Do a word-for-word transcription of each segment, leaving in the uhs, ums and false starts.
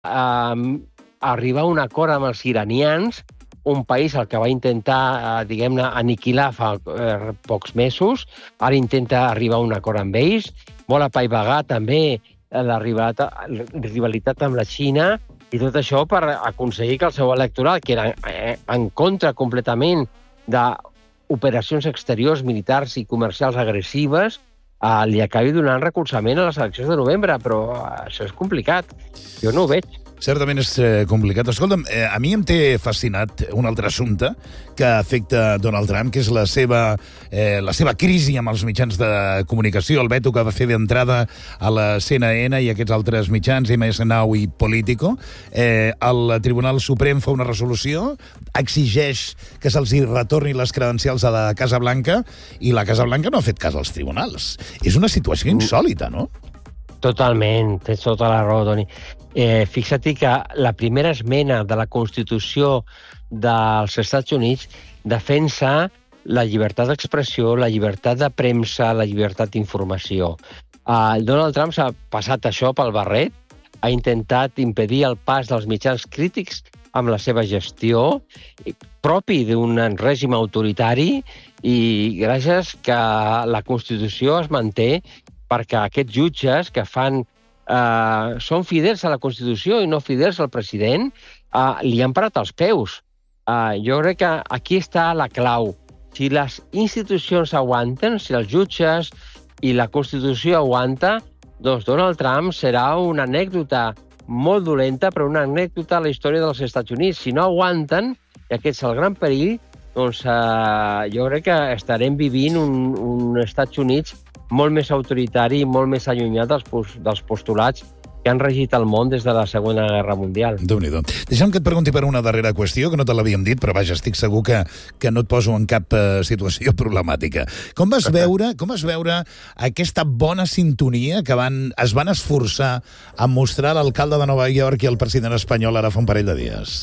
eh, arribar a un acord amb els iranians, un país al que va intentar, eh, diguem-ne, aniquilar fa eh, pocs mesos, ara intenta arribar a un acord amb ells, vol apaivagar també la rivalitat amb la Xina, i tot això per aconseguir que el seu electorat, que era en contra completament d'operacions exteriors, militars i comercials agressives, eh, li acabi donant recolzament a les eleccions de novembre, però això és complicat. Jo no ho veig. Certament és eh, complicat. Escolta'm, eh, a mi em té fascinat un altre assumpte que afecta Donald Trump, que és la seva, eh, la seva crisi amb els mitjans de comunicació, el veto que va fer d'entrada a la C N N i aquests altres mitjans, M S nou i Politico. Eh, el Tribunal Suprem fa una resolució, exigeix que se'ls retorni les credencials a la Casa Blanca i la Casa Blanca no ha fet cas als tribunals. És una situació insòlita, no? Totalment, tens tota la raó, Toni. Eh, fixa't que la primera esmena de la Constitució dels Estats Units defensa la llibertat d'expressió, la llibertat de premsa, la llibertat d'informació. Eh, Donald Trump s'ha passat això pel barret, ha intentat impedir el pas dels mitjans crítics amb la seva gestió, propi d'un règim autoritari, i gràcies que la Constitució es manté perquè aquests jutges que fan eh, són fidels a la Constitució i no fidels al president, eh, li han parat els peus. Eh, jo crec que aquí està la clau. Si les institucions aguanten, si els jutges i la Constitució aguanta, doncs Donald Trump serà una anècdota molt dolenta, però una anècdota a la història dels Estats Units. Si no aguanten, i aquest és el gran perill, doncs eh, jo crec que estarem vivint un, un Estats Units molt més autoritari i molt més allunyat dels, dels postulats que han regit el món des de la Segona Guerra Mundial. Déu-n'hi-do. Deixa'm que et pregunti per una darrera qüestió, que no te l'havíem dit, però vaja, estic segur que, que no et poso en cap uh, situació problemàtica. Com vas veure, com vas veure aquesta bona sintonia que van, es van esforçar a mostrar l'alcalde de Nova York i el president espanyol ara fa un parell de dies?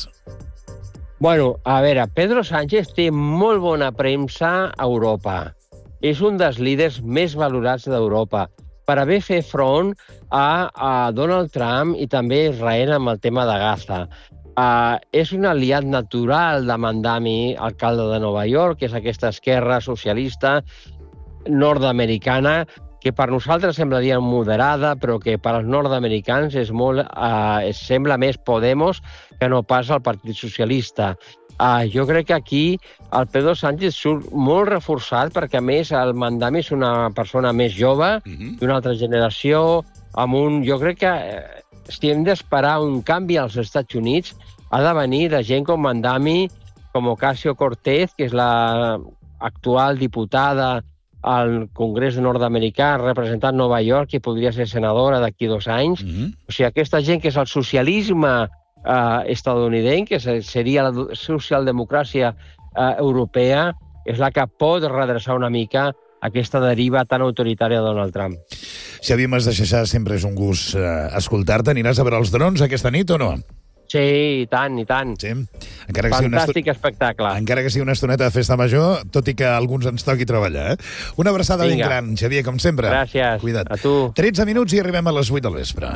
Bueno, a veure, Pedro Sánchez té molt bona premsa a Europa. És un dels líders més valorats d'Europa per haver fet front a, a Donald Trump i també a Israel amb el tema de Gaza. Uh, és un aliat natural de Mandami, alcalde de Nova York, que és aquesta esquerra socialista nord-americana, que per nosaltres semblaria moderada, però que per als nord-americans és molt, uh, sembla més Podemos que no pas el Partit Socialista. Uh, jo crec que aquí el Pedro Sánchez surt molt reforçat perquè, a més, el Mandami és una persona més jove, uh-huh. d'una altra generació, amb un... Jo crec que eh, si hem d'esperar un canvi als Estats Units, ha de venir de gent com Mandami, com Ocasio-Cortez, que és la actual diputada al Congrés nord-americà, representant Nova York, que podria ser senadora d'aquí dos anys. Uh-huh. O sigui, aquesta gent que és el socialisme Uh, estadounidenc, que seria la socialdemocràcia uh, europea, és la que pot redreçar una mica aquesta deriva tan autoritària de Donald Trump. Xavier Mas de Xaxà, sempre és un gust uh, escoltar-te. Aniràs a veure els drons aquesta nit o no? Sí, i tant, i tant. Sí? Encara que Fantàstic sigui una espectacle. Encara que sigui una estoneta de festa major, tot i que a alguns ens toqui treballar. Eh? Una abraçada ben gran, Xavier, com sempre. Gràcies. Cuida't. A tu. tretze minuts i arribem a les vuit del vespre.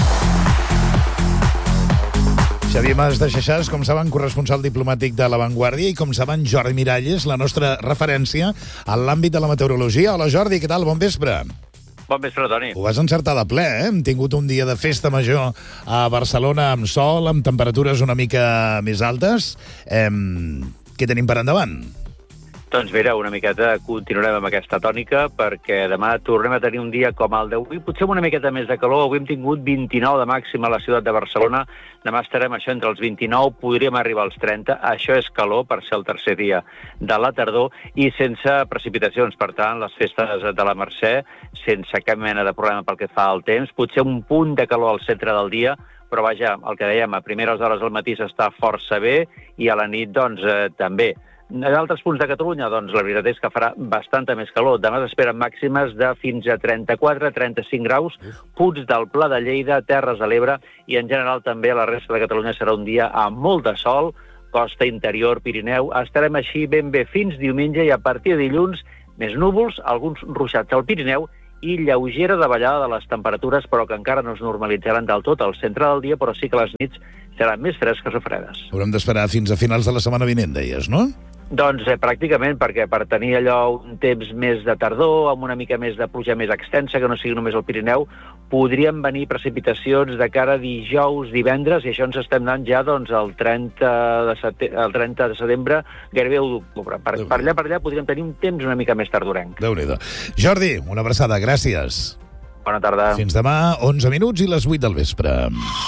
Xavier Mas de Xaxàs, com saben, corresponsal diplomàtic de La Vanguardia, i com saben, Jordi Miralles, la nostra referència en l'àmbit de la meteorologia. Hola, Jordi, què tal? Bon vespre. Bon vespre, Toni. Ho vas encertar de ple, eh? Hem tingut un dia de festa major a Barcelona amb sol, amb temperatures una mica més altes. Eh, què tenim per endavant? Doncs mira, una miqueta continuarem amb aquesta tònica, perquè demà tornem a tenir un dia com el d'avui, potser amb una miqueta més de calor. Avui hem tingut vint-i-nou de màxima a la ciutat de Barcelona, demà estarem això entre els vint-i-nou, podríem arribar als trenta, això és calor per ser el tercer dia de la tardor i sense precipitacions. Per tant, les festes de la Mercè, sense cap mena de problema pel que fa al temps, potser un punt de calor al centre del dia, però vaja, el que dèiem, a primeres hores del matí s'està força bé i a la nit, doncs, eh, també. A d'altres punts de Catalunya, doncs, la veritat és que farà bastanta més calor. Demà s'esperen màximes de fins a trenta-quatre a trenta-cinc graus, punts del Pla de Lleida, Terres de l'Ebre, i en general també a la resta de Catalunya serà un dia amb molt de sol, costa interior, Pirineu. Estarem així ben bé fins diumenge i a partir de dilluns més núvols, alguns ruixats al Pirineu i lleugera davallada de les temperatures, però que encara no es normalitzaran del tot al centre del dia, però sí que les nits seran més fresques o fredes. Haurem d'esperar fins a finals de la setmana vinent, deies, no? Doncs eh, pràcticament, perquè per tenir allò un temps més de tardor, amb una mica més de pluja més extensa, que no sigui només al Pirineu, podrien venir precipitacions de cara a dijous, divendres, i això ens estem anant ja doncs, el, trenta de sete... el trenta de setembre, gairebé a l'octubre. Per, per allà, per allà podríem tenir un temps una mica més tardorenc. Déu-n'hi-do. Jordi, una abraçada, gràcies. Bona tarda. Fins demà, onze minuts i les vuit del vespre.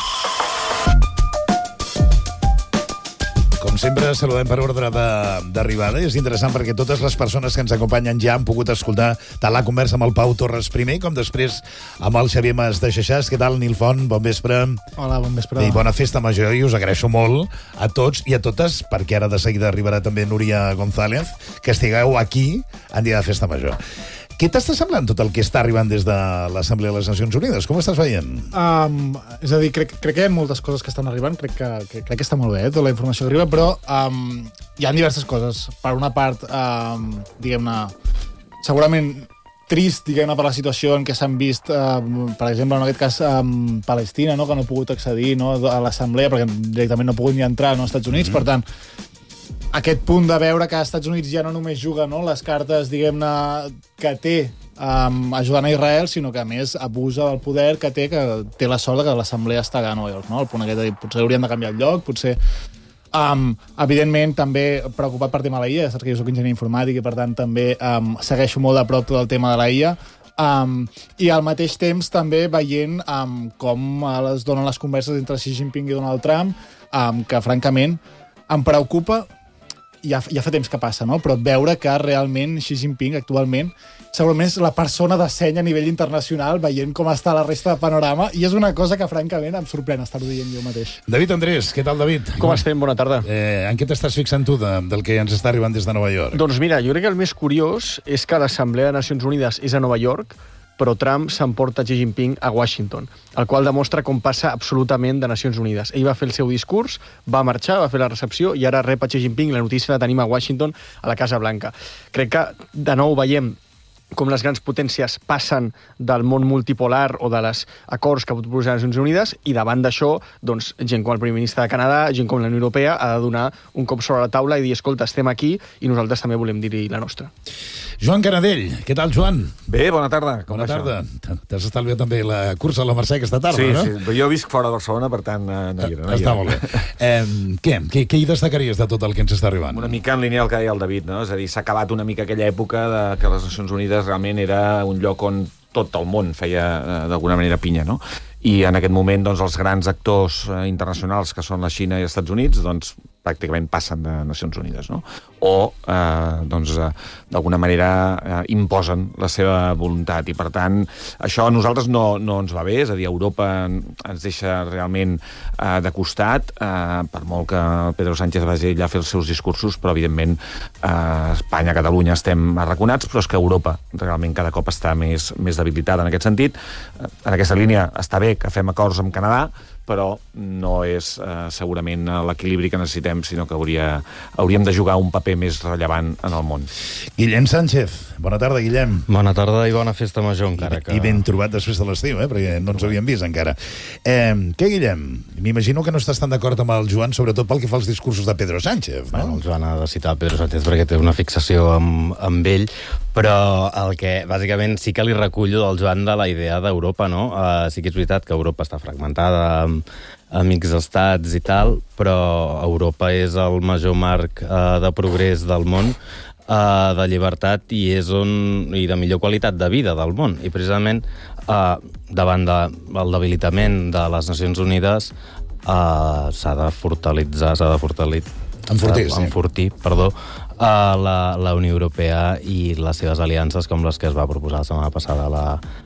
Com sempre, saludem per ordre d'arribada. És interessant perquè totes les persones que ens acompanyen ja han pogut escoltar tant la conversa amb el Pau Torres primer, com després amb el Xavier Mas de Xaixàs. Què tal, Nil Font? Bon vespre. Hola, bon vespre. I bona festa major, i us agraeixo molt a tots i a totes, perquè ara de seguida arribarà també Núria González, que estigueu aquí en dia de festa major. Què t'està semblant tot el que està arribant des de l'Assemblea de les Nacions Unides? Com ho estàs veient? Um, és a dir, crec, crec que hi ha moltes coses que estan arribant, crec que, que, crec que està molt bé, eh, tota la informació que arriba, però um, hi ha diverses coses. Per una part, um, diguem-ne, segurament trist, diguem-ne, per la situació en què s'han vist, um, per exemple, en aquest cas, um, Palestina, no?, que no ha pogut accedir, no?, a l'Assemblea, perquè directament no ha pogut ni entrar, no?, als Estats Units, mm-hmm. Per tant, aquest punt de veure que als Estats Units ja no només juga, no, les cartes, diguem-ne, que té um, ajudant a Israel, sinó que a més abusa del poder que té, que té la sort que l'Assemblea està a Nova York, no? El punt aquest de dir, potser hauríem de canviar el lloc, potser... Um, evidentment, també preocupat per tema de la I A, saps que jo soc enginyer informàtic i per tant també um, segueixo molt de prop tot el tema de la I A, um, i al mateix temps també veient um, com es donen les converses entre Xi Jinping i Donald Trump, um, que francament em preocupa. Ja, ja fa temps que passa, no? Però veure que realment Xi Jinping actualment segurament és la persona de seny a nivell internacional, veient com està la resta de panorama, i és una cosa que francament em sorprèn estar-ho dient jo mateix. David Andrés, què tal, David? Com estem? Bona tarda. Eh, en què t'estàs fixant tu de, del que ens està arribant des de Nova York? Doncs mira, jo crec que el més curiós és que l'Assemblea de Nacions Unides és a Nova York, però Trump s'emporta Xi Jinping a Washington, el qual demostra com passa absolutament de Nacions Unides. Ell va fer el seu discurs, va marxar, va fer la recepció, i ara rep a Xi Jinping la notícia de tenim a Washington, a la Casa Blanca. Crec que, de nou, veiem com les grans potències passen del món multipolar o de les acords que pot proposar les Nacions Unides, i davant d'això, doncs, gent com el primer ministre de Canadà, gent com la Unió Europea, ha de donar un cop sobre la taula i dir, escolta, estem aquí i nosaltres també volem dir-hi la nostra. Joan Canadell, què tal, Joan? Bé, bona tarda. Com bona tarda. T'has estalviat també la cursa a la Mercè aquesta tarda, sí, no? Sí, sí. Jo visc fora de Barcelona, per tant, no hi era. No hi Està molt bé. Eh, què? què? Què hi destacaries de tot el que ens està arribant? Una mica en línia el que deia el David, no? És a dir, s'ha acabat una mica aquella època de que les Nacions Unides realment era un lloc on tot el món feia d'alguna manera pinya, no? I en aquest moment, doncs, els grans actors internacionals, que són la Xina i els Estats Units, doncs, pràcticament passen de Nacions Unides, no? O, eh, doncs, eh, d'alguna manera eh, imposen la seva voluntat. I, per tant, això a nosaltres no, no ens va bé, és a dir, Europa ens deixa realment eh, de costat, eh, per molt que Pedro Sánchez vagi allà a fer els seus discursos, però, evidentment, eh, Espanya, Catalunya estem arraconats, però és que Europa realment cada cop està més, més debilitada en aquest sentit. En aquesta línia està bé que fem acords amb Canadà, però no és eh, segurament l'equilibri que necessitem, sinó que hauria, hauríem de jugar un paper més rellevant en el món. Guillem Sánchez. Bona tarda, Guillem. Bona tarda i bona festa major, encara I, que... I ben trobat després de l'estiu, eh? Perquè no ens havíem vist encara. Eh, què, Guillem? M'imagino que no estàs tan d'acord amb el Joan, sobretot pel que fa als discursos de Pedro Sánchez, no? Bueno, el Joan ha de citar Pedro Sánchez perquè té una fixació amb, amb ell, però el que, bàsicament, sí que li recullo del Joan de la idea d'Europa, no? Uh, sí que és veritat que Europa està fragmentada, amb amics estats i tal, però Europa és el major marc uh, de progrés del món, uh, de llibertat, i és on i de millor qualitat de vida del món. I precisament uh, davant del de, debilitament de les Nacions Unides uh, s'ha de fortalitzar, s'ha de fortalitzar, enfortir, sí. enfortir, perdó, uh, la, la Unió Europea i les seves aliances, com les que es va proposar la setmana passada la,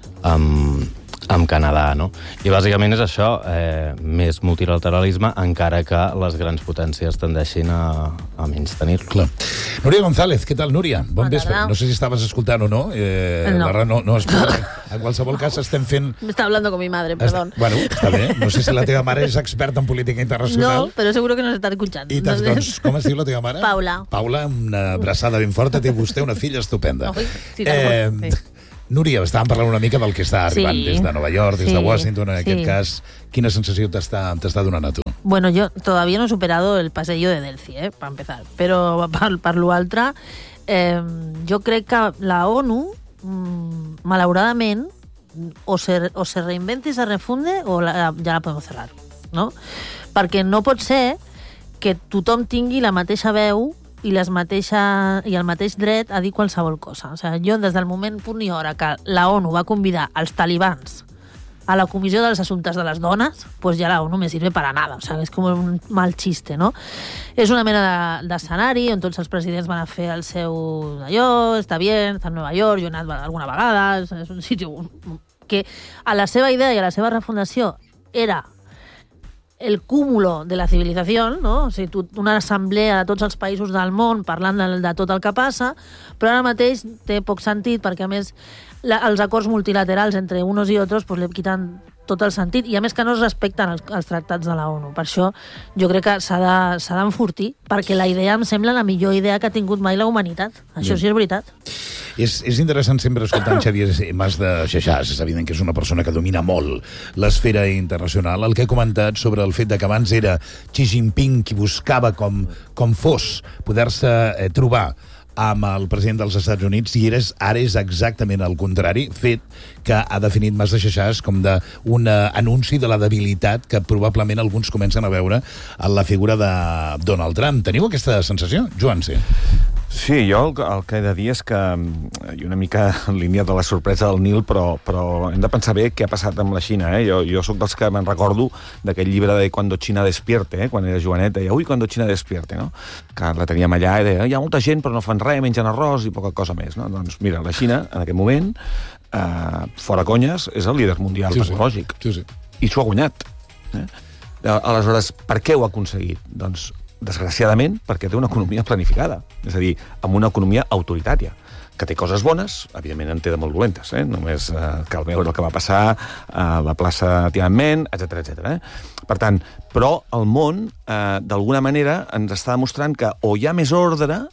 amb, amb Canadà, no? I bàsicament és això, eh, més multilateralisme, encara que les grans potències tendeixin a, a menys tenir-lo. Clar. Núria González, què tal, Núria? Bon vespre. No sé si estaves escoltant o no. Eh, no. La, no, no en qualsevol cas estem fent... Me está hablando con mi madre, perdón. Està, bueno, està bé. No sé si la teva mare és experta en política internacional. No, pero seguro que nos está escuchando. I doncs, doncs, com es diu la teva mare? Paula. Paula, una abraçada ben forta. Té vostè una filla estupenda. Ui, sí, eh, sí. Núria, estàvem parlant una mica del que està arribant Sí. des de Nova York, des Sí. de Washington, en Sí. aquest cas. Quina sensació t'està t'està donant a tu? Bueno, yo todavía no he superado el pasillo de Delphi, eh, para empezar. Però per, per l'altre, eh, jo crec que la ONU, mm, malauradament, o se, o se reinventa i se refunde o la, ja la podem cerrar, no? Perquè no pot ser que tothom tingui la mateixa veu i, les mateixa, i el mateix dret a dir qualsevol cosa. O sigui, jo, des del moment punt i hora que la ONU va convidar els talibans a la Comissió dels Assumptes de les Dones, pues ja la ONU me sirve para nada. O sea, és com un mal xiste, no? És una mena de- d'escenari on tots els presidents van a fer el seu d'allò, està bé, està a Nova York, jo he anat alguna vegada, és és un sitio que a la seva idea i a la seva refundació era el cúmulo de la civilització, no? O sigui, tu, una assemblea de tots els països del món parlant de, de tot el que passa, però ara mateix té poc sentit perquè, a més, la, els acords multilaterals entre unos i otros pues, li quiten tot el sentit, i a més que no es respecten els, els tractats de la ONU. Per això jo crec que s'ha de, s'ha d'enfortir, perquè la idea em sembla la millor idea que ha tingut mai la humanitat. Això sí és veritat. És, és interessant sempre escoltar en Xavier Mas de Xaixàs. És evident que és una persona que domina molt l'esfera internacional. El que he comentat sobre el fet de que abans era Xi Jinping qui buscava com, com fos poder-se eh, trobar amb el president dels Estats Units, i eres, ara és exactament el contrari, fet que ha definit Mas de Xaixàs com d'un anunci de la debilitat que probablement alguns comencen a veure en la figura de Donald Trump. Teniu aquesta sensació? Joan, sí. Sí, jo el, el que he de dir és que, i una mica en línia de la sorpresa del Nil, però, però hem de pensar bé què ha passat amb la Xina. Eh? Jo, jo sóc dels que me'n recordo d'aquell llibre de Cuando China despierte, eh? Quan era jovenet, deia, ui, Cuando China despierte, no? Que la teníem allà i deia, hi ha molta gent però no fan res, mengen arròs i poca cosa més. No? Doncs mira, la Xina, en aquest moment, eh, fora conyes, és el líder mundial Sí, sí. tecnològic. Sí, sí. I s'ho ha guanyat. Eh? Aleshores, per què ho ha aconseguit? Doncs, desgraciadament, perquè té una economia planificada. És a dir, amb una economia autoritària, que té coses bones, evidentment en té de molt dolentes, eh? Només eh, cal veure el que va passar a la plaça Tiananmen, etcètera, etcètera. Eh? Per tant, però el món, eh, d'alguna manera, ens està demostrant que o hi ha més ordre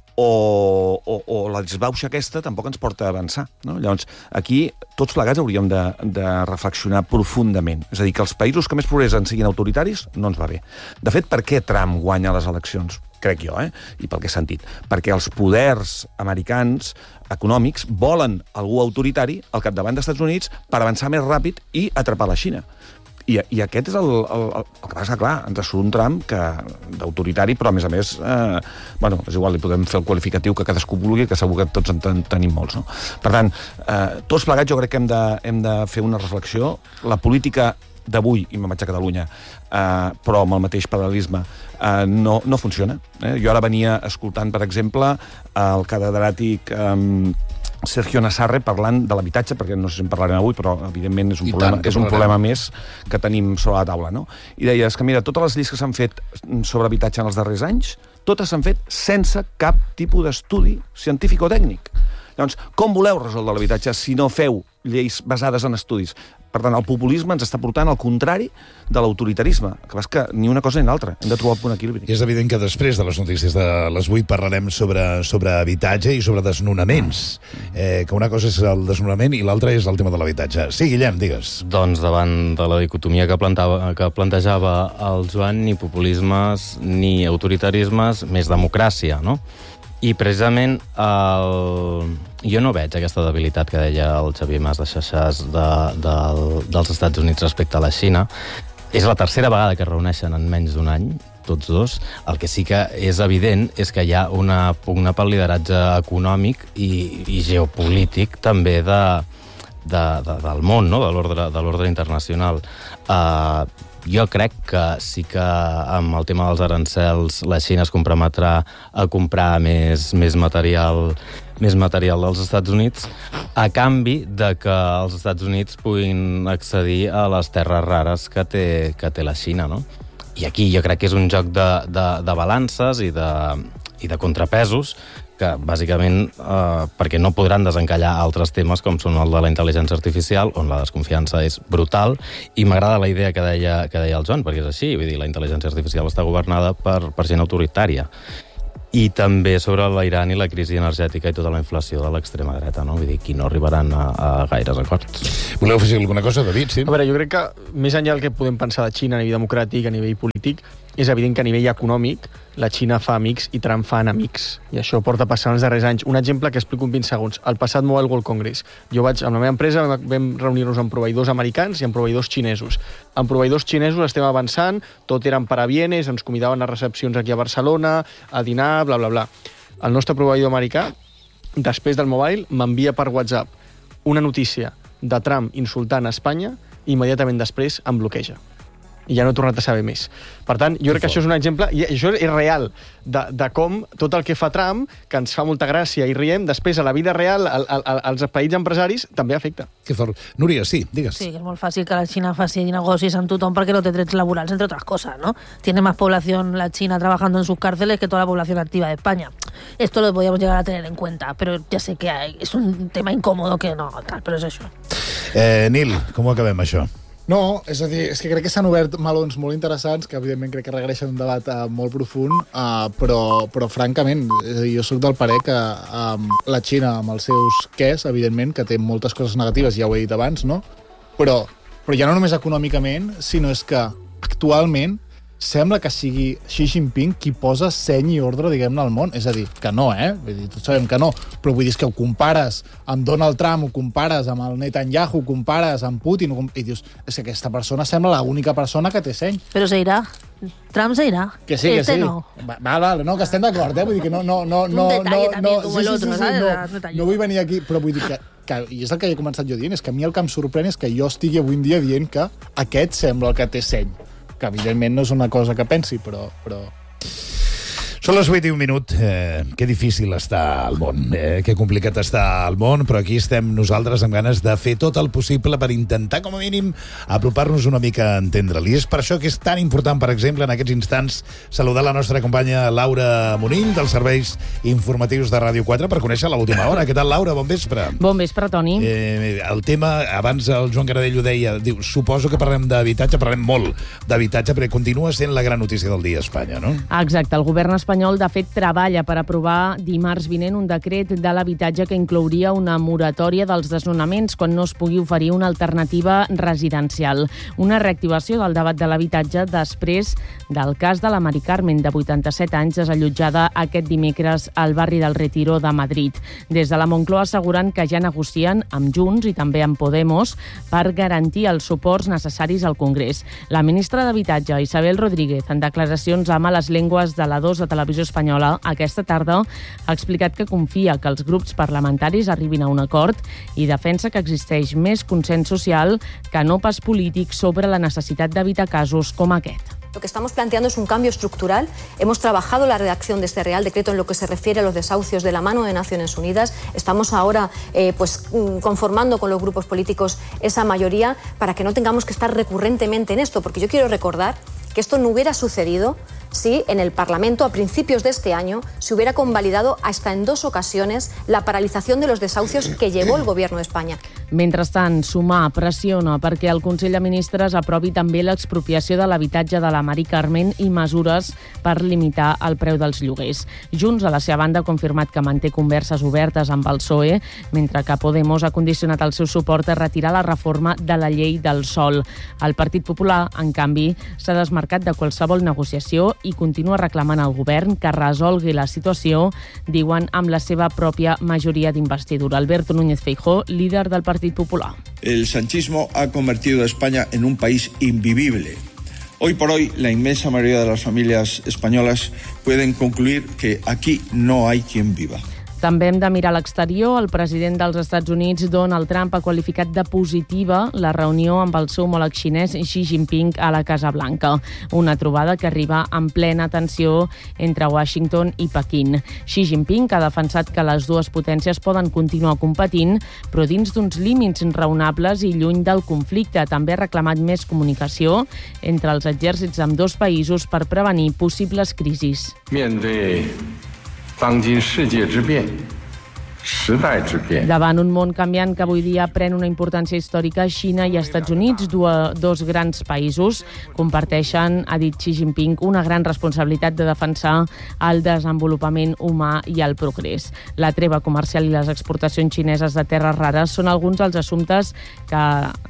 o, o, o la desbauxa aquesta tampoc ens porta a avançar. No? Llavors, aquí tots plegats hauríem de, de reflexionar profundament. És a dir, que els països que més progressen siguin autoritaris no ens va bé. De fet, per què Trump guanya les eleccions? Crec jo, eh? I pel que he sentit. Perquè els poders americans econòmics volen algú autoritari al capdavant dels Estats Units per avançar més ràpid i atrapar la Xina. I, i aquest és el, el, el, el que passa, clar, ens surt un Trump que d'autoritari, però a més a més, eh, bueno, és igual, li podem fer el qualificatiu que cadascú vulgui, que segur que tots en ten, tenim molts, no? Per tant, eh, tots plegats jo crec que hem de, hem de fer una reflexió. La política d'avui, i me'n vaig a Catalunya, eh, però amb el mateix paral·lelisme, eh, no, no funciona. Eh? Jo ara venia escoltant, per exemple, el catedràtic eh, Sergio Nassarre parlant de l'habitatge, perquè no sé si en parlarem avui, però evidentment és un, I problema, tant que és un parlarem. problema més que tenim sobre la taula, no? I deia, és que mira, totes les lleis que s'han fet sobre habitatge en els darrers anys, totes s'han fet sense cap tipus d'estudi científic o tècnic. Llavors, com voleu resoldre l'habitatge si no feu lleis basades en estudis? Per tant, el populisme ens està portant al contrari de l'autoritarisme, que és que ni una cosa ni l'altra. Hem de trobar el punt equilibri. És evident que després de les notícies de les vuit parlarem sobre, sobre habitatge i sobre desnonaments. Eh, que una cosa és el desnonament i l'altra és el tema de l'habitatge. Sí, Guillem, digues. Doncs davant de la dicotomia que, plantava, que plantejava el Joan, ni populismes ni autoritarismes, més democràcia, no? I precisament el... jo no veig aquesta debilitat que deia el Xavier Mas de Xaixàs de, de, dels Estats Units respecte a la Xina. És la tercera vegada que es reuneixen en menys d'un any, tots dos. El que sí que és evident és que hi ha una pugna pel lideratge econòmic i, i geopolític també de, de, de, del món, no? de l'ordre de l'ordre internacional. Uh, jo crec que sí que amb el tema dels arancels la Xina es comprometrà a comprar més, més material més material dels Estats Units a canvi de que els Estats Units puguin accedir a les terres rares que té, que té la Xina, no? I aquí jo crec que és un joc de, de, de balances i de, i de contrapesos que, bàsicament, eh, perquè no podran desencallar altres temes com són el de la intel·ligència artificial, on la desconfiança és brutal, i m'agrada la idea que deia, que deia el Joan, perquè és així, vull dir, la intel·ligència artificial està governada per, per gent autoritària. i també sobre l'Iran i la crisi energètica i tota la inflació de l'extrema dreta, no? Vull dir, aquí no arribaran a, a gaires acords. Voleu fer alguna cosa, David? Sí? A veure, jo crec que més enllà del que podem pensar de Xina a nivell democràtic, a nivell polític, és evident que a nivell econòmic la Xina fa amics i Trump fa enemics. I això porta passant els darrers anys. Un exemple que explico en vint segons. Al passat Mobile World Congress, jo vaig, amb la meva empresa vam reunir-nos amb proveïdors americans i amb proveïdors xinesos. Amb proveïdors xinesos estem avançant, tot eren parabienes, ens convidaven a recepcions aquí a Barcelona, a dinar, bla, bla, bla. El nostre proveïdor americà, després del Mobile, m'envia per WhatsApp una notícia de Trump insultant a Espanya i immediatament després em bloqueja. I ja no he tornat a saber més. Per tant, jo crec que això és un exemple, i això és real, de, de com tot el que fa Trump, que ens fa molta gràcia i riem, després a la vida real, al, al, als països empresaris, també afecta. Que fort. Núria, sí, digues. Sí, que és molt fàcil que la Xina faci negocios amb tothom perquè no té drets laborals, entre otras cosas, ¿no? Tiene más población la China trabajando en sus cárceles que toda la población activa de España. Esto lo podríamos llegar a tener en cuenta, pero ya sé que hay, es un tema incómodo que no, tal, però és això. Eh, Nil, com ho acabem, això? No, és a dir, és que crec que s'han obert melons molt interessants, que evidentment crec que requereixen un debat uh, molt profund, uh, però, però francament, és a dir, jo sóc del parer que um, la Xina, amb els seus quès, evidentment, que té moltes coses negatives, ja ho he dit abans, no? Però, però ja no només econòmicament, sinó és que actualment sembla que sigui Xi Jinping qui posa seny i ordre, diguem-ne, al món. És a dir, que no, eh? Vull dir, tots sabem que no, però vull dir que ho compares amb Donald Trump, ho compares amb el Netanyahu, ho compares amb Putin, i dius, és que aquesta persona sembla l'única persona que té seny. Però se irà. Trump se irà. Que sí, que este sí. No. Val, val, no, que estem d'acord, eh? Vull dir que no... no, no, no un detall no, també, no, com sí, el otro, sí, sí, ¿sabes? no, no vull venir aquí, però vull dir que, que, i és el que he començat jo dient, és que a mi el que em sorprèn és que jo estigui avui en dia dient que aquest sembla el que té seny. Que evidentment no és una cosa que pensi, però... però... Són les vuit i un minut. Eh, que difícil està al món, eh? Que complicat està al món, però aquí estem nosaltres amb ganes de fer tot el possible per intentar, com a mínim, apropar-nos una mica a entendre-li. I és per això que és tan important, per exemple, en aquests instants, saludar la nostra companya Laura Monill, dels serveis informatius de Ràdio quatre, per conèixer l'última hora. Què tal, Laura? Bon vespre. Bon vespre, Toni. Eh, el tema, abans el Joan Gardell ho deia, diu, suposo que parlem d'habitatge, parlem molt d'habitatge, perquè continua sent la gran notícia del dia a Espanya, no? Exacte. El govern espanyol espanyol, de fet, treballa per aprovar dimarts vinent un decret de l'habitatge que inclouria una moratòria dels desnonaments quan no es pugui oferir una alternativa residencial. Una reactivació del debat de l'habitatge després del cas de la Mari Carmen, de vuitanta-set anys, desallotjada aquest dimecres al barri del Retiro de Madrid. Des de la Moncloa asseguren que ja negocien amb Junts i també amb Podemos per garantir els suports necessaris al Congrés. La ministra d'Habitatge, Isabel Rodríguez, en declaracions a Males Llengües de la dos de Televisió Espanyola aquesta tarda, ha explicat que confia que els grups parlamentaris arribin a un acord i defensa que existeix més consens social que no pas polític sobre la necessitat d'evitar casos com aquest. Lo que estamos planteando es un cambio estructural. Hemos trabajado la redacción de este Real Decreto en lo que se refiere a los desahucios de la mano de Naciones Unidas. Estamos ahora eh, pues, conformando con los grupos políticos esa mayoría para que no tengamos que estar recurrentemente en esto, porque yo quiero recordar que esto no hubiera sucedido si en el Parlamento, a principios de este año, se hubiera convalidado hasta en dos ocasiones la paralització de los desahucios que llevó el Gobierno de España. Mentrestant, Sumar pressiona perquè el Consell de Ministres aprovi també l'expropiació de l'habitatge de la Mari Carmen i mesures per limitar el preu dels lloguers. Junts, a la seva banda, ha confirmat que manté converses obertes amb el P S O E, mentre que Podemos ha condicionat el seu suport a retirar la reforma de la llei del sòl. El Partit Popular, en canvi, s'ha desmarcat de qualsevol negociació i continua reclamant al govern que resolgui la situació, diuen, amb la seva pròpia majoria d'investidura. Alberto Núñez Feijóo, líder del Partit Popular. El sanchismo ha convertido a España en un país invivible. Hoy por hoy, la inmensa mayoría de las familias españolas pueden concluir que aquí no hay quien viva. També hem de mirar a l'exterior. El president dels Estats Units, Donald Trump, ha qualificat de positiva la reunió amb el seu homòleg xinès Xi Jinping a la Casa Blanca. Una trobada que arriba en plena tensió entre Washington i Pequín. Xi Jinping ha defensat que les dues potències poden continuar competint, però dins d'uns límits raonables i lluny del conflicte. També ha reclamat més comunicació entre els exèrcits d'ambdós països per prevenir possibles crisis. 面对当今世界之变， Davant un món canviant que avui dia pren una importància històrica, Xina i Estats Units, dos grans països, comparteixen, ha dit Xi Jinping, una gran responsabilitat de defensar el desenvolupament humà i el progrés. La treva comercial i les exportacions xineses de terres rares són alguns dels assumptes que,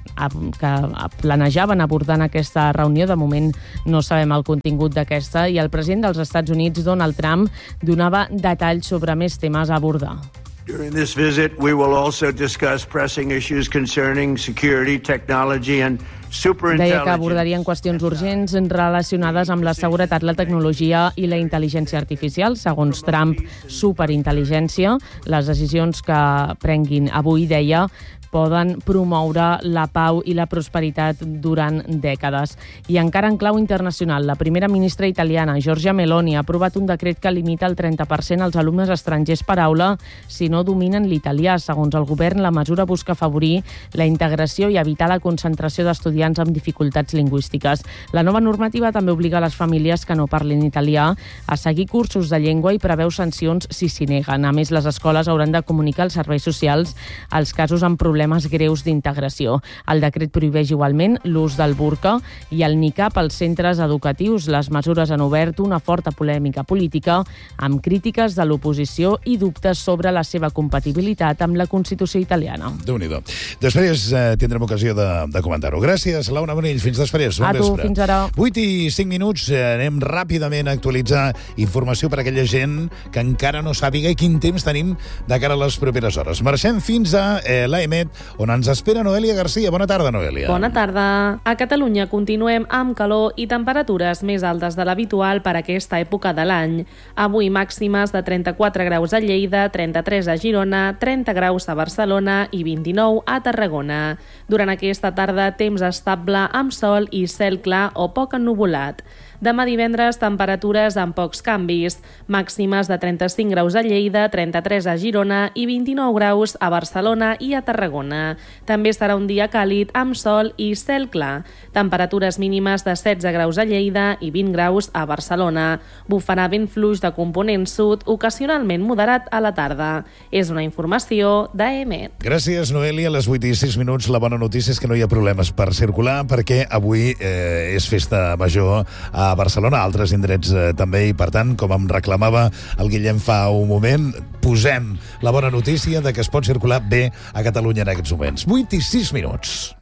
que planejaven abordar en aquesta reunió. De moment no sabem el contingut d'aquesta i el president dels Estats Units, Donald Trump, donava detalls sobre més temes a abordar. During this visit, we will also discuss pressing issues concerning security, technology and superintelligence. Deia que abordarien qüestions urgents relacionades amb la seguretat, la tecnologia i la intel·ligència artificial. Segons Trump, superintel·ligència. Les decisions que prenguin avui, deia, poden promoure la pau i la prosperitat durant dècades. I encara en clau internacional, la primera ministra italiana, Giorgia Meloni, ha aprovat un decret que limita el trenta per cent als alumnes estrangers per aula si no dominen l'italià. Segons el govern, la mesura busca afavorir la integració i evitar la concentració d'estudiants amb dificultats lingüístiques. La nova normativa també obliga les famílies que no parlin italià a seguir cursos de llengua i preveu sancions si s'hi neguen. A més, les escoles hauran de comunicar als serveis socials els casos amb problemes greus d'integració. El decret prohibeix igualment l'ús del burca i el niqab als centres educatius. Les mesures han obert una forta polèmica política amb crítiques de l'oposició i dubtes sobre la seva compatibilitat amb la Constitució italiana. Déu-n'hi-do. Després eh, tindrem ocasió de, de comentar-ho. Gràcies, Laura Monell. Fins després. Bon a tu, vespre. fins ara. vuit i cinc minuts. Eh, anem ràpidament a actualitzar informació per a aquella gent que encara no sàpiga quin temps tenim de cara a les properes hores. Marxem fins a eh, l'A E M E T, on ens espera Noelia Garcia. Bona tarda, Noelia. Bona tarda. A Catalunya continuem amb calor i temperatures més altes de l'habitual per aquesta època de l'any. Avui màximes de trenta-quatre graus a Lleida, trenta-tres a Girona, trenta graus a Barcelona i vint-i-nou a Tarragona. Durant aquesta tarda, temps estable amb sol i cel clar o poc ennuvolat. Demà divendres, temperatures amb pocs canvis. Màximes de trenta-cinc graus a Lleida, trenta-tres a Girona i vint-i-nou graus a Barcelona i a Tarragona. També serà un dia càlid amb sol i cel clar. Temperatures mínimes de setze graus a Lleida i vint graus a Barcelona. Bufarà vent fluix de component sud, ocasionalment moderat a la tarda. És una informació d'A E M E T. Gràcies, Noelia. A les vuit i sis minuts, la bona notícia és que no hi ha problemes per circular perquè avui eh, és festa major a Barcelona, a altres indrets eh, també, i per tant, com em reclamava el Guillem fa un moment, posem la bona notícia de que es pot circular bé a Catalunya en aquests moments. vuit i sis minuts.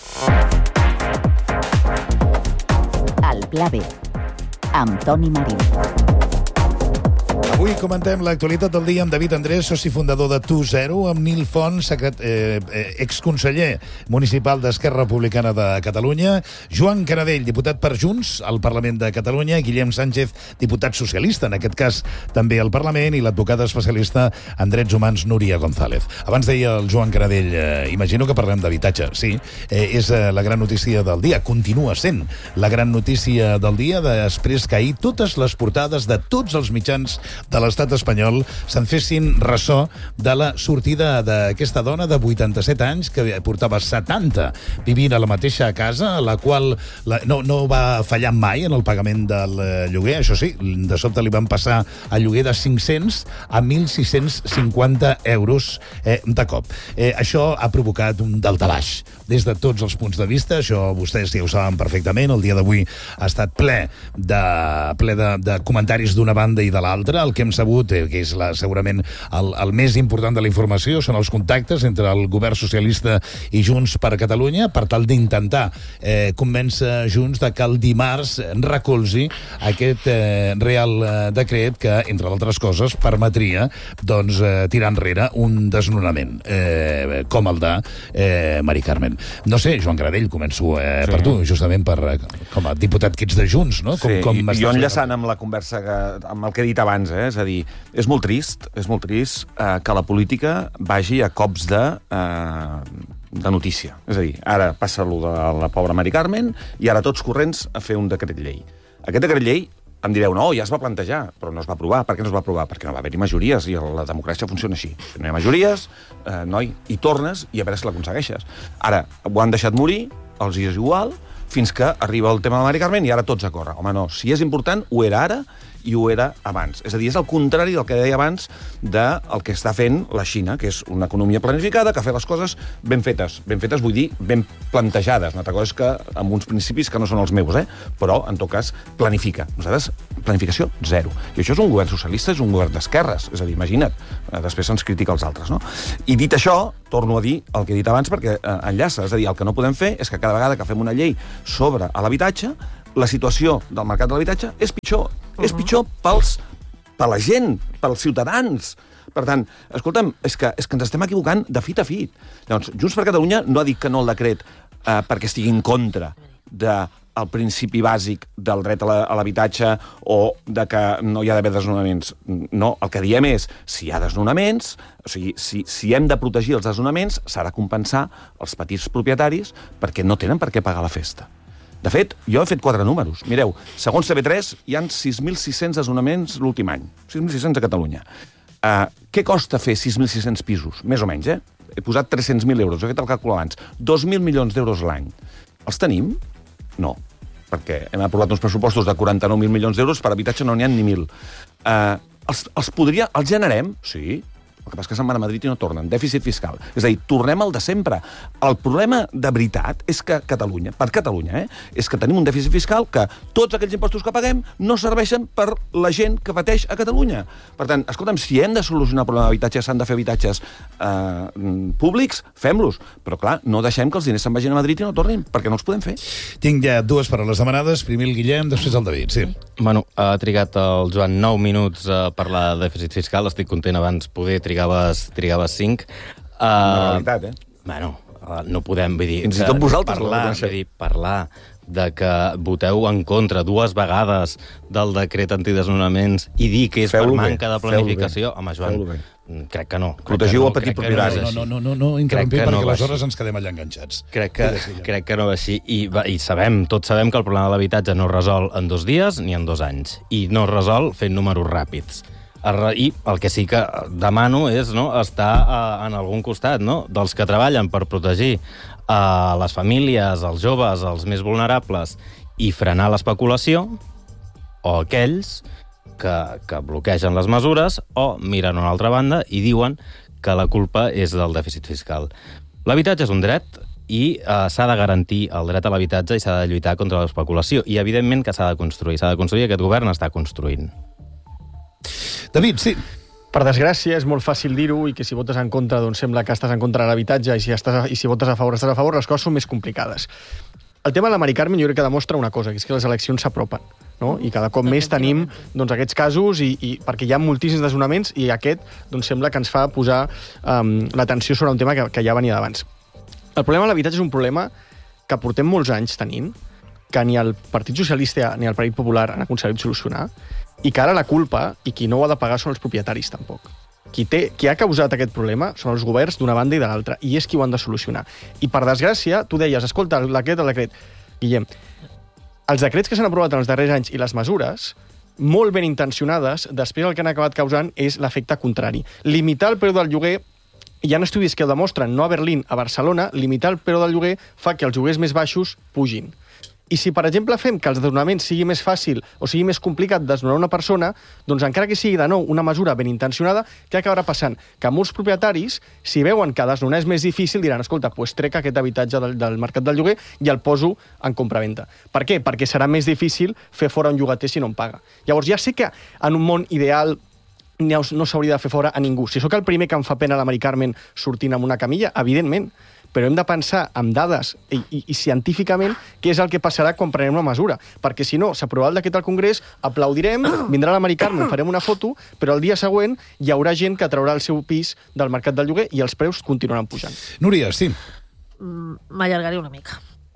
El Pla B, amb Toni Marín. Avui comentem l'actualitat del dia amb David Andrés, soci fundador de Tu Zero, amb Nil Font, secret, eh, eh, exconseller municipal d'Esquerra Republicana de Catalunya, Joan Canadell, diputat per Junts al Parlament de Catalunya, Guillem Sánchez, diputat socialista, en aquest cas també al Parlament, i l'advocada especialista en drets humans, Núria González. Abans deia el Joan Canadell, eh, imagino que parlem d'habitatge. Sí, eh, és eh, la gran notícia del dia, continua sent la gran notícia del dia, després que ahir totes les portades de tots els mitjans de l'estat espanyol se'n fessin ressò de la sortida d'aquesta dona de vuitanta-set anys que portava setanta vivint a la mateixa casa, a la qual la, no, no va fallar mai en el pagament del lloguer. Això sí, de sobte li van passar el lloguer de cinc-cents a mil sis-cents cinquanta euros eh, de cop. Eh, això ha provocat un daltabaix des de tots els punts de vista. Això vostès ja ho saben perfectament. El dia d'avui ha estat ple de, ple de, de comentaris d'una banda i de l'altra. El que hem sabut, eh, que és la, segurament el, el més important de la informació, són els contactes entre el govern socialista i Junts per Catalunya per tal d'intentar eh, convèncer Junts de que el dimarts recolzi aquest eh, real eh, decret que, entre altres coses, permetria doncs, eh, tirar enrere un desnonament eh, com el de eh, Mari Carmen. No sé, Joan Canadell, començo eh, sí. per tu, justament per, com a diputat que ets de Junts, no? Com, sí, com jo enllaçant amb la conversa, que, amb el que he dit abans, eh? És a dir, és molt trist, és molt trist eh, que la política vagi a cops de, eh, de notícia. És a dir, ara passa allò de la pobra Mari Carmen i ara tots corrents a fer un decret llei. Aquest decret llei, em direu, no, ja es va plantejar, però no es va aprovar. Per què no es va aprovar? Perquè no va haver-hi majories i la democràcia funciona així. Si no hi ha majories, eh, noi, hi tornes i a veure si l'aconsegueixes. Ara, ho han deixat morir, els hi és igual, fins que arriba el tema de Mari Carmen i ara tots a córrer. Home, no, si és important, ho era ara i ho era abans. És a dir, és el contrari del que deia abans del que està fent la Xina, que és una economia planificada, que fa les coses ben fetes. Ben fetes vull dir ben plantejades. Una altra cosa és que amb uns principis que no són els meus, eh? Però, en tot cas, planifica. Nosaltres, planificació, zero. I això és un govern socialista, és un govern d'esquerres. És a dir, imagina't, després se'ns critica els altres, no? I dit això, torno a dir el que he dit abans perquè eh, enllaça. És a dir, el que no podem fer és que cada vegada que fem una llei sobre l'habitatge, la situació del mercat de l'habitatge és pitjor. Uh-huh. És pitjor pels, per la gent, pels ciutadans. Per tant, escolta'm, és que, és que ens estem equivocant de fit a fit. Llavors, Junts per Catalunya no ha dit que no al decret eh, perquè estigui en contra del principi bàsic del dret a l'habitatge o de que no hi ha d'haver desnonaments. No, el que diem és, si hi ha desnonaments, o sigui, si, si hem de protegir els desnonaments, s'ha de compensar els petits propietaris perquè no tenen per què pagar la festa. De fet, jo he fet quatre números. Mireu, segons T V tres, hi ha sis mil sis-cents desnonaments l'últim any. sis mil sis-cents a Catalunya. Uh, què costa fer sis mil sis-cents pisos? Més o menys, eh? He posat tres-cents mil euros, he fet el càlcul abans. dos mil milions d'euros l'any. Els tenim? No, perquè hem aprovat uns pressupostos de quaranta-nou mil milions d'euros, per habitatge no n'hi ha ni mil. Uh, els, els podria... Els generem? Sí. El que passa és que se'n van a Madrid i no tornen. Dèficit fiscal. És a dir, tornem al de sempre. El problema de veritat és que Catalunya, per Catalunya, eh, és que tenim un dèficit fiscal que tots aquells impostos que paguem no serveixen per la gent que pateix a Catalunya. Per tant, escolta'm, si hem de solucionar el problema d'habitatge, s'han de fer habitatges eh, públics, fem-los. Però, clar, no deixem que els diners se'n vagin a Madrid i no tornin, perquè no els podem fer. Tinc ja dues paraules demanades. Primer el Guillem, després el David. Sí. Bueno, ha trigat el Joan nou minuts a parlar de dèficit fiscal. Estic content, abans poder trigaves, trigaves cinc. Uh, Una realitat, eh? Bueno, uh, no podem, vull dir... Fins i tot vosaltres parlar, no vull dir, parlar de que voteu en contra dues vegades del decret antidesnonaments i dir que és Feu-lo per bé, manca de planificació... Home, Joan, crec que no. Protegiu el petit propietari. No, no, no, no, no interrompim que no perquè va aleshores així. ens quedem allà enganxats. Crec que, crec que no va així. I, va, I sabem, tots sabem que el problema de l'habitatge no es resol en dos dies ni en dos anys. I no es resol fent números ràpids. I el que sí que demano és no, estar uh, en algun costat no, dels que treballen per protegir uh, les famílies, els joves, els més vulnerables i frenar l'especulació, o aquells que, que bloquegen les mesures o miren a una altra banda i diuen que la culpa és del dèficit fiscal. L'habitatge és un dret i uh, s'ha de garantir el dret a l'habitatge i s'ha de lluitar contra l'especulació. I, evidentment, que s'ha de construir. S'ha de construir, aquest govern està construint. David, sí. Per desgràcia, és molt fàcil dir-ho i que si votes en contra, doncs sembla que estàs en contra de l'habitatge i si, estàs, i si votes a favor, estàs a favor, les coses són més complicades. El tema de la Mari Carmen jo crec que demostra una cosa, que és que les eleccions s'apropen, no? I cada cop més tenim doncs, aquests casos i, i perquè hi ha moltíssims desnonaments i aquest doncs, sembla que ens fa posar um, l'atenció sobre un tema que, que ja venia d'abans. El problema de l'habitatge és un problema que portem molts anys tenint, que ni el Partit Socialista ni el Partit Popular han aconseguit solucionar, i que ara la culpa, i qui no ho ha de pagar, són els propietaris, tampoc. Qui, té, qui ha causat aquest problema són els governs d'una banda i de l'altra, i és qui ho han de solucionar. I, per desgràcia, tu deies, escolta, el decret, el decret. Guillem, els decrets que s'han aprovat en els darrers anys i les mesures, molt ben intencionades, després el que han acabat causant és l'efecte contrari. Limitar el preu del lloguer, hi ha estudis que ho demostren, no a Berlín, a Barcelona, limitar el preu del lloguer fa que els lloguers més baixos pugin. I si, per exemple, fem que els desnonaments sigui més fàcil o sigui més complicat desnonar una persona, doncs encara que sigui de nou una mesura ben intencionada, què acabarà passant? Que molts propietaris, si veuen que desnonar és més difícil, diran, escolta, doncs trec aquest habitatge del, del mercat del lloguer i el poso en compravenda. Per què? Perquè serà més difícil fer fora un llogater si no en paga. Llavors, ja sé que en un món ideal no s'hauria de fer fora a ningú. Si sóc el primer que em fa pena la Mari Carmen sortint amb una camilla, evidentment, però hem de pensar amb dades i, i, i científicament què és el que passarà quan prenem una mesura. Perquè si no, s'aprovarà el decret al Congrés, aplaudirem, vindrà la Mari Carmen, farem una foto, però el dia següent hi haurà gent que traurà el seu pis del mercat del lloguer i els preus continuaran pujant. Núria, sí. M'allargaré una mica.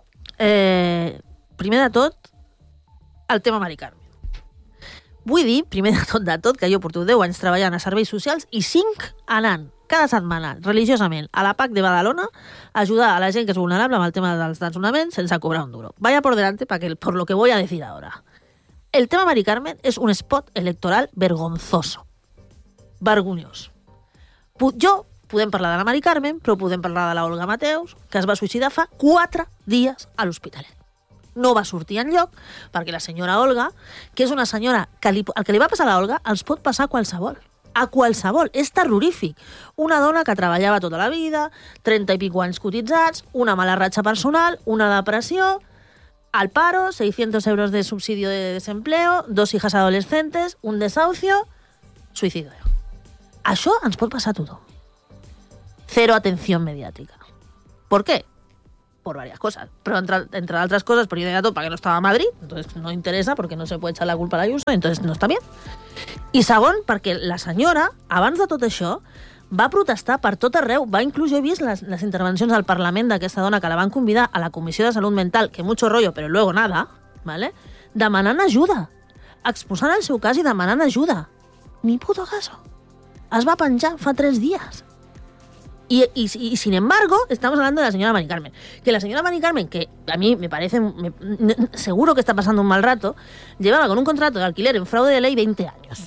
Eh, primer de tot, el tema Mari Carmen. Vull dir, primer de tot de tot, que jo porto deu anys treballant a serveis socials i cinc anant cada setmana, religiosament, a la P A C de Badalona a ajudar a la gent que és vulnerable amb el tema dels desnonaments sense cobrar un duro. Vaya por delante porque, por lo que voy a decir ahora. El tema Mari Carmen és un spot electoral vergonzoso. Vergonyós. Jo, podem parlar de la Mari Carmen, però podem parlar de la Olga Mateus, que es va suïcidar fa quatre dies a l'Hospitalet. no va sortir enlloc, perquè la senyora Olga, que és una senyora que li, el que li va passar a la Olga els pot passar a qualsevol. A qualsevol. És terrorífic. Una dona que treballava tota la vida, trenta i pico anys cotitzats, una mala ratxa personal, una depressió, al paro, seiscientos euros de subsidio de desempleo, dos hijas adolescentes, un desahucio, suicidio. Això ens pot passar a tothom. Cero atención mediática. ¿Por qué? Por varias cosas. Pero entre, entre otras cosas, por inmediato, para que no estaba a Madrid, entonces no interesa porque no se puede echar la culpa a Ayuso, entonces no està bien. I segon, perquè la senyora, abans de tot això, va protestar per tot arreu. Va inclús, jo he vist les, les intervencions al Parlament d'aquesta dona que la van convidar a la Comissió de Salut Mental, que mucho rollo, però luego nada, ¿vale? Demanant ajuda. Exposant el seu cas i demanant ajuda. Ni puto caso. Es va penjar fa tres dies. Y, y, y sin embargo, estamos hablando de la señora Mari Carmen. Que la señora Mari Carmen, que a mí me parece, me, seguro que está pasando un mal rato, llevaba con un contrato de alquiler en fraude de ley veinte años.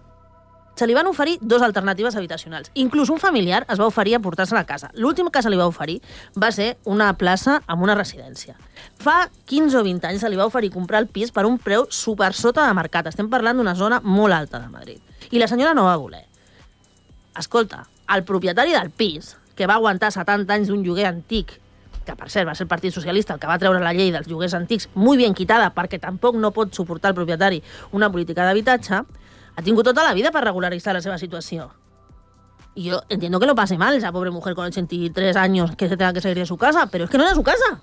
Se li van oferir dos alternatives habitacionals. Inclús un familiar es va oferir a portar-se a la casa. L'últim que se li va oferir va ser una plaça amb una residència. Fa quinze o vint anys se li va oferir comprar el pis per un preu super sota de mercat. Estem parlant d'una zona molt alta de Madrid. I la senyora no va voler. Escolta, el propietari del pis, que va aguantar setanta anys d'un lloguer antic, que per cert va ser el Partit Socialista el que va treure la llei dels lloguers antics muy bien quitada perquè tampoc no pot suportar el propietari una política d'habitatge, ha tingut tota la vida per regularitzar la seva situació. Y yo entiendo que lo pase mal esa pobre mujer con ochenta y tres años que se tenga que salir de su casa, pero es que no era su casa.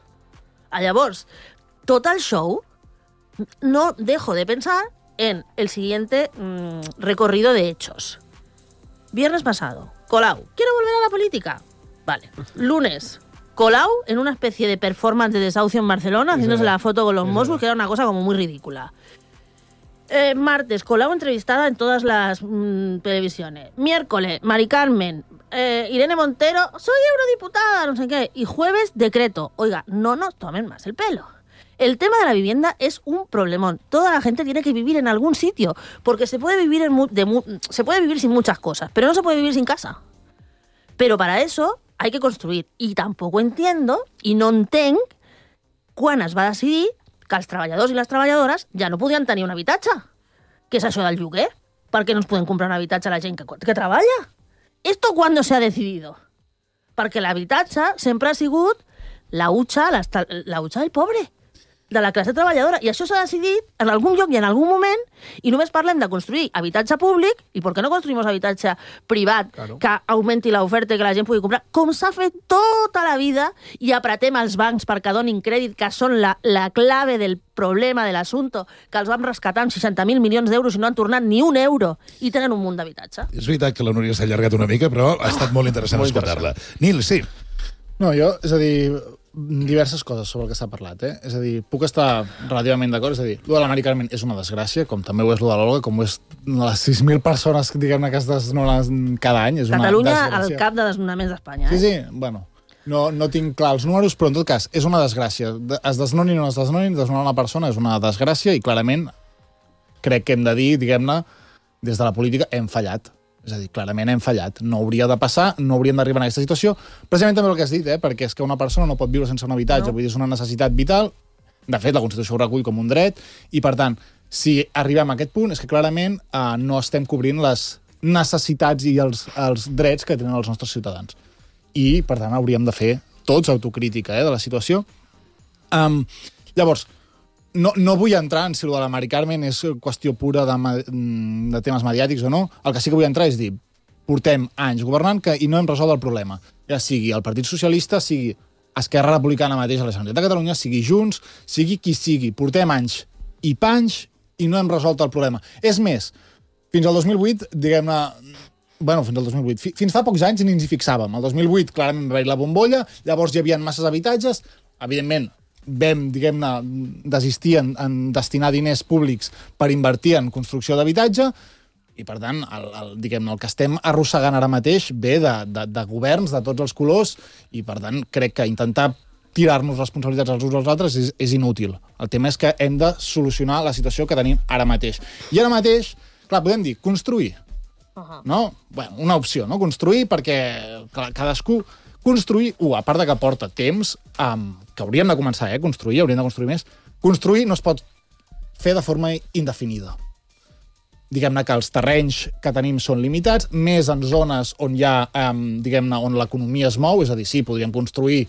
A llavors, tot el show, no dejo de pensar en el siguiente mmm, recorrido de hechos. Viernes pasado, Colau, ¿quiero volver a la política? Vale. Lunes, Colau en una especie de performance de desahucio en Barcelona, haciéndose la foto con los Mossos, que era una cosa como muy ridícula. Eh, martes, Colau entrevistada en todas las mmm, televisiones. Miércoles, Mari Carmen, eh, Irene Montero, soy eurodiputada, no sé qué. Y jueves, decreto. Oiga, no nos tomen más el pelo. El tema de la vivienda es un problemón. Toda la gente tiene que vivir en algún sitio, porque se puede vivir, en mu de mu se puede vivir sin muchas cosas, pero no se puede vivir sin casa. Pero para eso hay que construir. I tampoc entiendo, i no entenc, quan es va decidir que els treballadors i les treballadores ja no podien tenir un habitatge. Què és això del lloguer? Per què no es poden comprar un habitatge a la gent que, que treballa? ¿Esto cuándo se ha decidido? Perquè l'habitatge sempre ha sigut la hucha, la, la hucha del pobre, de la classe treballadora. I això s'ha decidit en algun lloc i en algun moment, i només parlem de construir habitatge públic, i per què no construïm habitatge privat, claro, que augmenti l'oferta i que la gent pugui comprar, com s'ha fet tota la vida, i apretem els bancs perquè donin crèdit, que són la, la clave del problema de l'assumpte, que els vam rescatar amb seixanta mil milions d'euros i no han tornat ni un euro, i tenen un munt d'habitatge. És veritat que la Núria s'ha allargat una mica, però ha estat molt interessant molt escoltar-la. Nil, sí. No, jo, és a dir, diverses coses sobre el que s'ha parlat, eh? És a dir, puc estar relativament d'acord, és a dir, lo de la Mari Carmen és una desgràcia, com també ho és lo de l'Olga, com ho és les sis mil persones, diguem-ne, que es desnonen cada any, és una Catalunya desgràcia. al cap de desnonaments d'Espanya, eh? Sí, sí, bueno, no, no tinc clar els números, però en tot cas, és una desgràcia. Es desnonin o no es desnonin, desnonar una persona és una desgràcia i clarament crec que hem de dir, diguem-ne, des de la política hem fallat. És a dir, clarament hem fallat. No hauria de passar, no hauríem d'arribar en aquesta situació. Precisament també el que has dit, eh? Perquè és que una persona no pot viure sense un habitatge, no. Vull dir, és una necessitat vital. De fet, la Constitució ho recull com un dret, i per tant, si arribem a aquest punt, és que clarament eh, no estem cobrint les necessitats i els, els drets que tenen els nostres ciutadans. I, per tant, hauríem de fer tots autocrítica eh, de la situació. Um, llavors, No, no vull entrar en si el de la Mari Carmen és qüestió pura de, de temes mediàtics o no. El que sí que vull entrar és dir, portem anys governant que, i no hem resolt el problema. Ja sigui el Partit Socialista, sigui Esquerra Republicana mateix a la Generalitat de Catalunya, sigui Junts, sigui qui sigui. Portem anys i panys i no hem resolt el problema. És més, fins al dos mil vuit, diguem-ne, bueno, fins al dos mil vuit, fins fa pocs anys ni ens hi fixàvem. El dos mil vuit clarament va haver la bombolla, llavors hi havia masses habitatges, evidentment, vam, diguem-ne, desistir en, en destinar diners públics per invertir en construcció d'habitatge i, per tant, el, el, diguem-ne, el que estem arrossegant ara mateix ve de, de, de governs de tots els colors i, per tant, crec que intentar tirar-nos responsabilitats els uns als altres és, és inútil. El tema és que hem de solucionar la situació que tenim ara mateix. I ara mateix, clar, podem dir, construir. Uh-huh. No? Bueno, una opció, no? Construir perquè cadascú Construir, uh, a part de que porta temps, um, que hauríem de començar, eh, construir, hauríem de construir més, construir no es pot fer de forma indefinida. Diguem-ne que els terrenys que tenim són limitats, més en zones on hi ha, um, diguem-ne, on l'economia es mou, és a dir, sí, podríem construir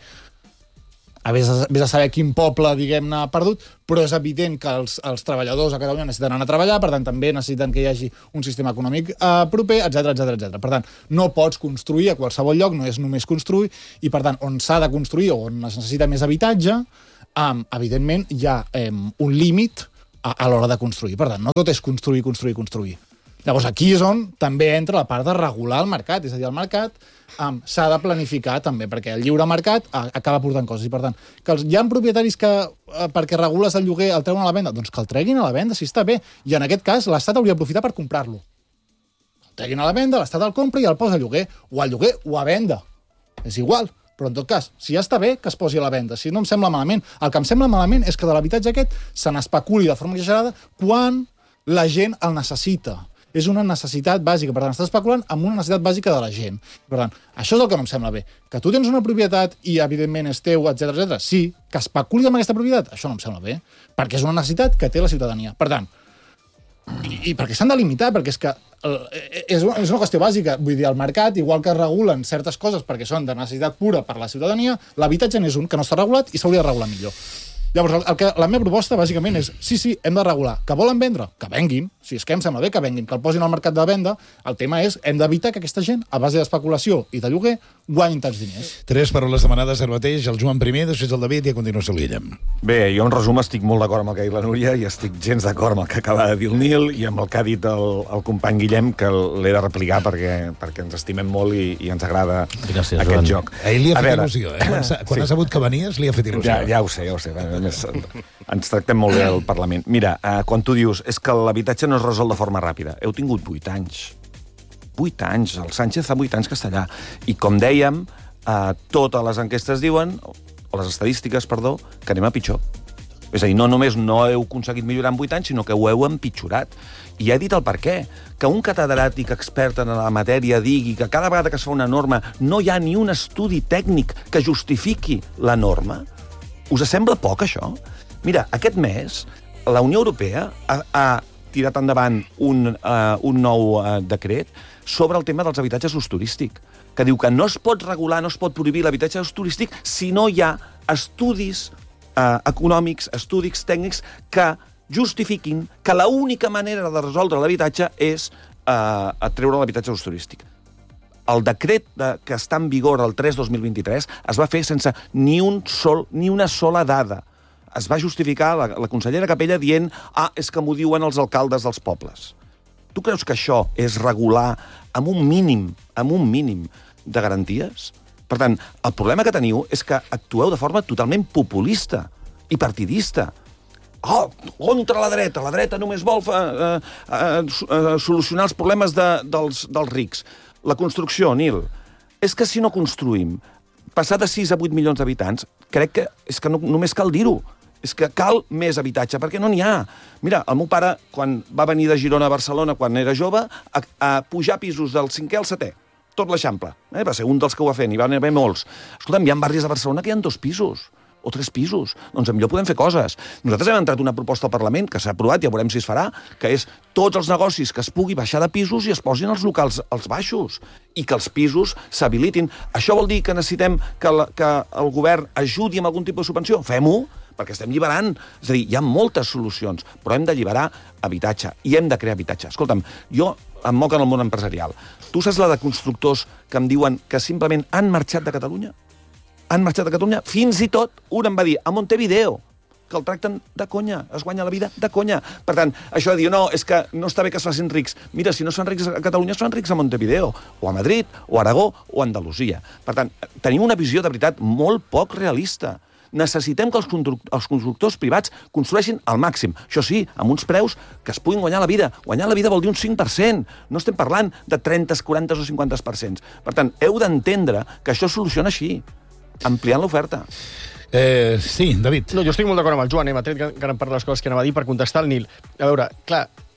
a vés a, vés a saber quin poble, diguem-ne, perdut, però és evident que els, els treballadors a Catalunya necessiten anar a treballar, per tant, també necessiten que hi hagi un sistema econòmic eh, proper, etcètera, etcètera, etcètera. Per tant, no pots construir a qualsevol lloc, no és només construir, i per tant, on s'ha de construir o on es necessita més habitatge, eh, evidentment hi ha eh, un límit a, a l'hora de construir. Per tant, no tot és construir, construir, construir. Llavors, aquí és on també entra la part de regular el mercat, és a dir, el mercat um, s'ha de planificar també, perquè el lliure mercat uh, acaba portant coses. I, per tant, que els, hi ha propietaris que, uh, perquè regules el lloguer, el treuen a la venda, doncs que el treguin a la venda, si està bé. I en aquest cas, l'Estat hauria d'aprofitar per comprar-lo. El treguin a la venda, l'Estat el compra i el posa a lloguer, o a lloguer o a venda. És igual. Però, en tot cas, si ja està bé, que es posi a la venda. Si no em sembla malament. El que em sembla malament és que de l'habitatge aquest se n'especuli de forma exagerada quan la gent el necessita. És una necessitat bàsica. Per tant, estàs especulant amb una necessitat bàsica de la gent. Per tant, això és el que no em sembla bé. Que tu tens una propietat i, evidentment, és teu, etcètera, etcètera. Sí, que especulis amb aquesta propietat, això no em sembla bé. Perquè és una necessitat que té la ciutadania. Per tant, i, i perquè s'han de limitar, perquè és que és una, és una qüestió bàsica. Vull dir, el mercat, igual que es regulen certes coses perquè són de necessitat pura per la ciutadania, l'habitatge n'és un que no està regulat i s'hauria de regular millor. Llavors, el, el que, la meva proposta, bàsicament, és sí, sí, hem de regular. Que volen vendre? Que venguin. Si és que em sembla bé que venguin, que el posin al mercat de venda. El tema és, hem d'evitar que aquesta gent, a base d'especulació i de lloguer, guanyin tants diners. Tres paraules demanades ara mateix, el Joan primer, després el David i a continuació el Guillem. Bé, jo en resum estic molt d'acord amb el que ha dit la Núria i estic gens d'acord amb el que acaba de dir el Nil i amb el que ha dit el, el company Guillem, que l'he de replicar perquè, perquè ens estimem molt i, i ens agrada Gràcies, aquest Joan. Joc. A ell li ha fet veure, il·lusió, eh? Quan, quan sí. ha sabut que venies, li ha fet il·lusió. Ja, ja ho sé, ja ho sé. A més, ens tractem molt bé al Parlament. Mira, eh, quan tu dius és que l'habitatge no es resol de forma ràpida, heu tingut vuit anys. Vuit anys. El Sánchez fa vuit anys que està allà. I com dèiem, eh, totes les enquestes diuen, o les estadístiques, perdó, que anem a pitjor. És a dir, no només no heu aconseguit millorar en vuit anys, sinó que ho heu empitjorat. I ja he dit el per què. Que un catedràtic expert en la matèria digui que cada vegada que es fa una norma no hi ha ni un estudi tècnic que justifiqui la norma, us sembla poc, això? Mira, aquest mes la Unió Europea ha, ha tirat endavant un, uh, un nou uh, decret sobre el tema dels habitatges d'ús turístic, que diu que no es pot regular, no es pot prohibir l'habitatge d'ús turístic si no hi ha estudis uh, econòmics, estudis tècnics que justifiquin que l'única manera de resoldre l'habitatge és uh, treure l'habitatge d'ús turístic. El decret de, que està en vigor el tres dos mil vint-i-tres es va fer sense ni, un sol, ni una sola dada. Es va justificar la, la consellera Capella dient ah, és que m'ho diuen els alcaldes dels pobles. Tu creus que això és regular amb un mínim, amb un mínim de garanties? Per tant, el problema que teniu és que actueu de forma totalment populista i partidista. Oh, contra la dreta. La dreta només vol eh, eh, eh, solucionar els problemes de, dels, dels rics. La construcció, Nil, és que si no construïm, passar de sis a vuit milions d'habitants, crec que és que no, només cal dir-ho. És que cal més habitatge, perquè no n'hi ha. Mira, el meu pare, quan va venir de Girona a Barcelona, quan era jove, a, a pujar pisos del cinquè al setè, tot l'Eixample. Eh? Va ser un dels que ho va fer, n'hi van haver molts. Escolta'm, hi ha barris de Barcelona que hi ha dos pisos, o tres pisos. Doncs millor podem fer coses. Nosaltres hem entrat una proposta al Parlament, que s'ha aprovat, ja veurem si es farà, que és tots els negocis que es pugui baixar de pisos i es posin els locals als baixos, i que els pisos s'habilitin. Això vol dir que necessitem que, la, que el govern ajudi amb algun tipus de subvenció? Fem-ho, perquè estem alliberant. És a dir, hi ha moltes solucions, però hem d'alliberar habitatge, i hem de crear habitatge. Escolta'm, jo em moc en el món empresarial. Tu saps la de constructors que em diuen que simplement han marxat de Catalunya? Han marxat de Catalunya? Fins i tot, un em va dir, a Montevideo, que el tracten de conya, es guanya la vida de conya. Per tant, això de dir, no, és que no està bé que es facin rics. Mira, si no es fan rics a Catalunya, es fan rics a Montevideo, o a Madrid, o a Aragó, o a Andalusia. Per tant, tenim una visió de veritat molt poc realista. Necessitem que els, els constructors privats construeixin al màxim. Això sí, amb uns preus que es puguin guanyar la vida. Guanyar la vida vol dir un cinc per cent. No estem parlant de trenta, quaranta o cinquanta per cent. Per tant, heu d'entendre que això es soluciona així, ampliant l'oferta. Eh, sí, David. No, jo estic molt d'acord amb el Joan, eh? M'ha tret gran part de les coses que anava a dir per contestar al Nil. A veure, clar,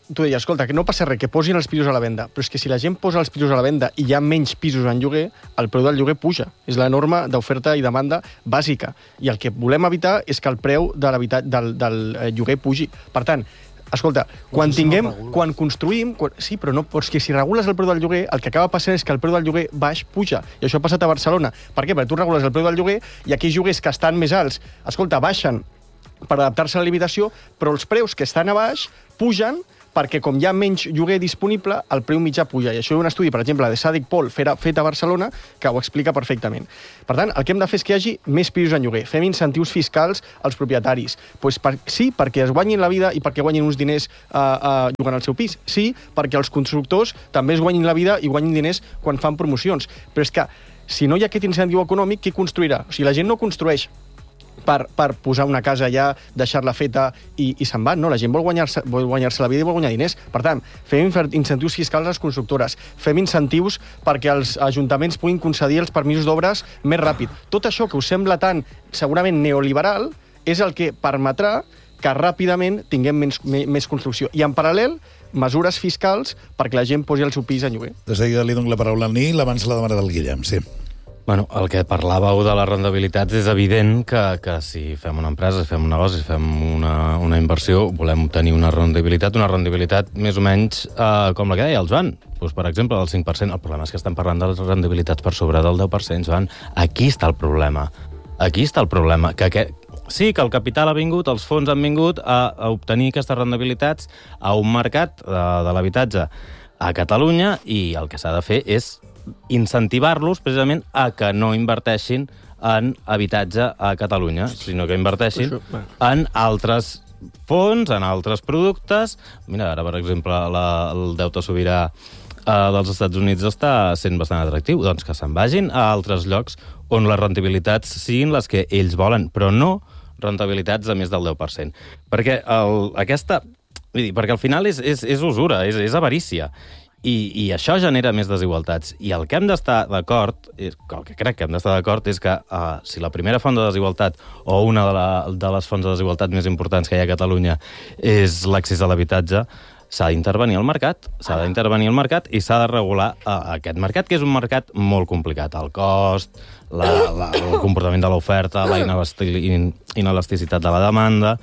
tu deies, escolta, que no passa res, que posin els pisos a la venda, però és que si la gent posa els pisos a la venda i hi ha menys pisos en lloguer, el preu del lloguer puja. És la norma d'oferta i demanda bàsica. I el que volem evitar és que el preu de del, del lloguer pugi. Per tant, escolta, quan tinguem, quan construïm... Quan, sí, però no, perquè si regules el preu del lloguer, el que acaba passant és que el preu del lloguer baix puja. I això ha passat a Barcelona. Per què? Perquè tu regules el preu del lloguer i aquells lloguers que estan més alts, escolta, baixen per adaptar-se a la limitació, però els preus que estan a baix pugen perquè com hi ha menys lloguer disponible, el preu mitjà puja. I això és un estudi, per exemple, de Sadiq Pol, fet a Barcelona, que ho explica perfectament. Per tant, el que hem de fer és que hi hagi més pisos en lloguer. Fem incentius fiscals als propietaris. Pues per, sí, perquè es guanyin la vida i perquè guanyin uns diners uh, uh, llogant el seu pis. Sí, perquè els constructors també es guanyin la vida i guanyin diners quan fan promocions. Però és que, si no hi ha aquest incentiu econòmic, qui construirà? O sigui, la gent no construeix Per, per posar una casa allà, deixar-la feta i, i se'n va. No, la gent vol guanyar-se vol guanyar-se la vida i vol guanyar diners. Per tant, fem incentius fiscals a les constructores, fem incentius perquè els ajuntaments puguin concedir els permisos d'obres més ràpid. Tot això que us sembla tan, segurament, neoliberal, és el que permetrà que ràpidament tinguem menys, més construcció. I en paral·lel, mesures fiscals perquè la gent posi el seu pis a lloguer. De seguida li dono la paraula al Nil, abans la demana del Guillem, sí. Bueno, el que parlàveu de les rendibilitats és evident que, que si fem una empresa, si fem un negoci, si fem una, una inversió, volem obtenir una rendibilitat, una rendibilitat més o menys eh, com la que deia el Joan. Pues, per exemple, del cinc per cent. El problema és que estem parlant de les rendibilitats per sobre del deu per cent, Joan. Aquí està el problema. Aquí està el problema. Que, que, sí, que el capital ha vingut, els fons han vingut a, a obtenir aquestes rendibilitats a un mercat de, de l'habitatge a Catalunya i el que s'ha de fer és incentivar-los precisament a que no inverteixin en habitatge a Catalunya, sinó que inverteixin en altres fons, en altres productes. Mira, ara, per exemple, la, el deute sobirà eh, dels Estats Units està sent bastant atractiu, doncs que se'n vagin a altres llocs on les rendibilitats siguin les que ells volen, però no rendibilitats de més del deu per cent. Perquè, el, aquesta, vull dir, perquè al final és, és, és usura, és, és avarícia. I, I això genera més desigualtats. I el que hem d'estar d'acord, el que crec que hem d'estar d'acord, és que uh, si la primera font de desigualtat, o una de, la, de les fonts de desigualtat més importants que hi ha a Catalunya, és l'accés a l'habitatge, s'ha d'intervenir al mercat, s'ha d'intervenir al mercat i s'ha de regular uh, aquest mercat, que és un mercat molt complicat. El cost, la, la, el comportament de l'oferta, la inelasticitat de la demanda,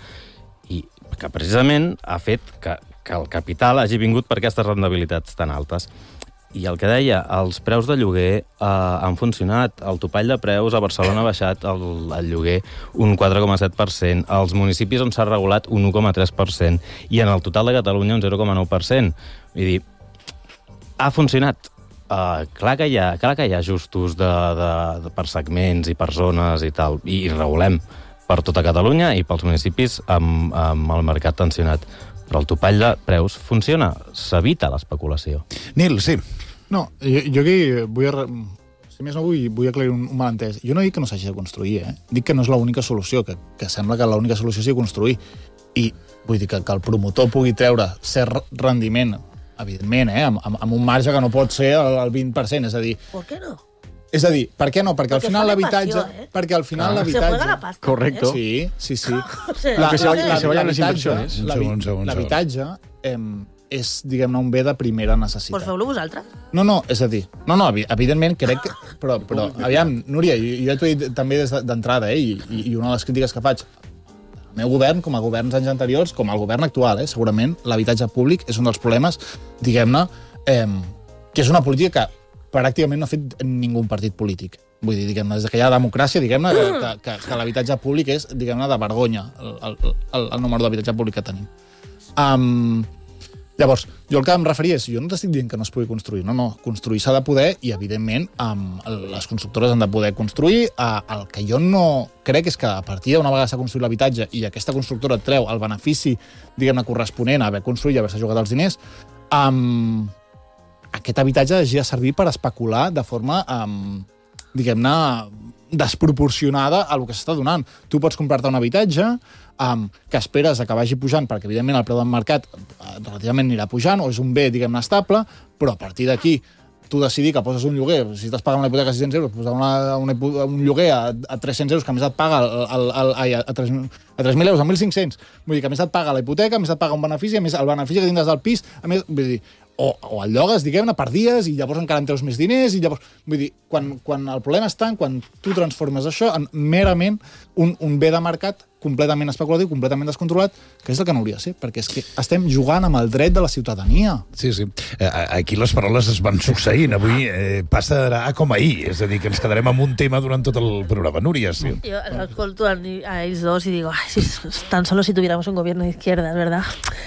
i que precisament ha fet que que el capital hagi vingut per aquestes rendibilitats tan altes. I el que deia, els preus de lloguer eh, han funcionat. El topall de preus a Barcelona ha baixat el, el lloguer un quatre coma set per cent, als municipis on s'ha regulat un u coma tres per cent i en el total de Catalunya un zero coma nou per cent. Vull dir, ha funcionat. Uh, clar, que hi ha, clar que hi ha ajustos de, de, de, per segments i per zones i tal, i, i regulem per tota Catalunya i pels municipis amb, amb el mercat tensionat. Però el topall de preus funciona, s'evita l'especulació. Nil, sí. No, jo, jo aquí vull... Si més no, vull, vull aclarir un, un malentès. Jo no dic que no s'hagi de construir, eh? Dic que no és l'única solució, que, que sembla que l'única solució sigui construir. I vull dir que, que el promotor pugui treure cert rendiment, evidentment, eh? Amb, amb un marge que no pot ser el, el vint per cent, és a dir... ¿Por qué no? És a dir, per què no? Perquè, perquè al final l'habitatge... Eh? Perquè al final ah, l'habitatge... Se juega la pasta. Correcto. Eh? Sí, sí, sí. O sea, la, que se, la, se vayan les inversions. L'habitatge eh, és, diguem-ne, un bé de primera necessitat. Pues feu-lo vosaltres. No, no, és a dir, no, no, evidentment crec que... Però, però aviam, Núria, jo, jo t'ho he dit també des d'entrada, eh, i, i una de les crítiques que faig al meu govern, com a governs anys anteriors, com al govern actual, eh, segurament l'habitatge públic és un dels problemes, diguem-ne, eh, que és una política que pràcticament no ha fet ningú partit polític. Vull dir, diguem-ne, des que hi ha democràcia, diguem-ne, que, que, que l'habitatge públic és, diguem-ne, de vergonya, el, el, el, el número d'habitatge públic que tenim. Um, llavors, jo el que em referia és, jo no t'estic dient que no es pugui construir, no, no, construir s'ha de poder i, evidentment, um, les constructores han de poder construir. Uh, el que jo no crec és que a partir d'una vegada s'ha construït l'habitatge i aquesta constructora et treu el benefici, diguem-ne, corresponent a haver construït i haver-se jugat els diners, um, aquest habitatge hagi de servir per especular de forma, um, diguem-ne, desproporcionada a el que s'està donant. Tu pots comprar-te un habitatge um, que esperes que vagi pujant, perquè, evidentment, el preu del mercat uh, relativament anirà pujant, o és un bé, diguem-ne, estable, però a partir d'aquí tu decidir que poses un lloguer, si estàs pagant una hipoteca a sis-cents euros, posar una, una, un lloguer a, a tres-cents euros, que a més et paga el, el, el, el, a tres mil euros, a mil cinc-cents. Vull dir que a més et paga la hipoteca, a més et paga un benefici, a més el benefici que tindràs del pis, a més, vull dir, o, o el llogues, diguem-ne, per dies, i llavors encara en treus més diners, i llavors... Vull dir, quan, quan el problema està en quan tu transformes això en merament un, un bé de mercat completament especulatiu, completament descontrolat, que és el que no hauria de ser, perquè és que estem jugant amb el dret de la ciutadania. Sí, sí. Aquí les paraules es van succeint. Avui eh, passarà com ahir, és a dir, que ens quedarem amb un tema durant tot el programa. Núria, sí. Yo escolto a, a ells dos y digo, ay, si, tan solo si tuviéramos un gobierno de izquierda, ¿verdad?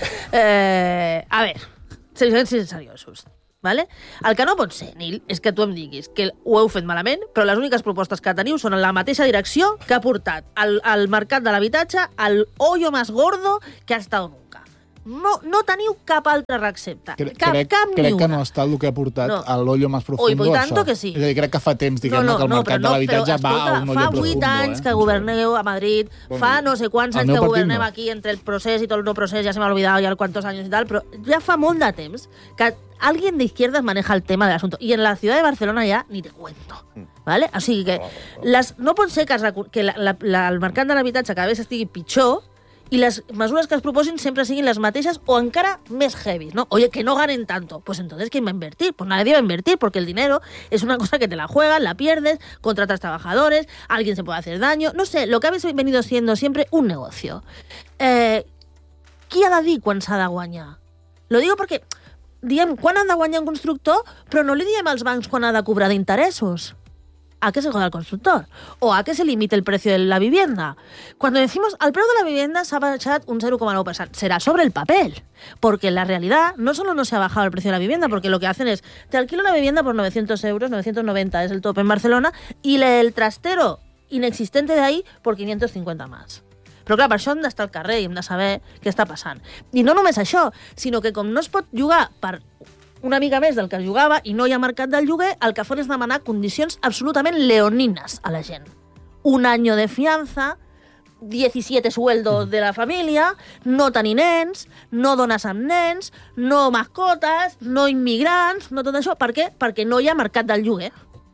Eh, a ver, seriosos, seriosos. Vale? El que no pot ser, Nil, és que tu em diguis que ho heu fet malament, però les úniques propostes que teniu són en la mateixa direcció que ha portat al, al mercat de l'habitatge al hoyo más gordo que ha estat nunca. No, no teniu cap altra recepta. Crec, cap, crec, cap crec ni que una. no ha estat el que ha portat no. a l'hoyo más profundo. Oi, per tanto això. que sí. És a dir, crec que fa temps, diguem-ne, no, no, que el no, mercat no, de l'habitatge va a un hoyo fa profundo. vuit anys eh? que governeu a Madrid, Bon fa dia. no sé quants El anys meu que partit governem no. aquí entre el procés i tot el no procés, ja se m'ha olvidado ja quantos anys i tal, però ja fa molt de temps que alguien de izquierdas maneja el tema del asunto. Y en la ciudad de Barcelona ya ni te cuento. ¿Vale? O sigui que les, no pot ser que, es, que la, la, la, el mercat de l'habitatge cada vegada estigui pitjor y las mesures que es proposen siempre siguen las mateixes o encara més heavy, ¿no? Oye, que no ganen tanto. Pues entonces, ¿quién va a invertir? Pues nadie va a invertir, porque el dinero es una cosa que te la juegas, la pierdes, contratas trabajadores, alguien se puede hacer daño. No sé, lo que habéis venido siendo siempre un negocio. Eh, qui ha de dir quan s'ha de guanyar? Lo digo porque, diem, quan han de guanyar un constructor, però no li diem als bancs quan ha de cobrar d'interessos. ¿A qué se joda el constructor? ¿O a qué se limita el precio de la vivienda? Cuando decimos al precio de la vivienda se ha bajado un cero coma nueve por ciento, será sobre el papel. Porque en la realidad no solo no se ha bajado el precio de la vivienda, porque lo que hacen es, te alquilo una vivienda por novecientos euros, novecientos noventa es el tope en Barcelona, y el trastero inexistente de ahí por quinientos cincuenta más. Però clar, per això hem d'estar al carrer i hem de saber què està passant. I no només això, sinó que com no es pot jugar per una mica més del que es jugava i no hi ha mercat del lloguer, el que fan és demanar condicions absolutament leonines a la gent. Un año de fianza, diecisiete sueldos de la família, no tenir nens, no dones amb nens, no mascotes, no immigrants, no tot això. Per què? Perquè no hi ha mercat del lloguer.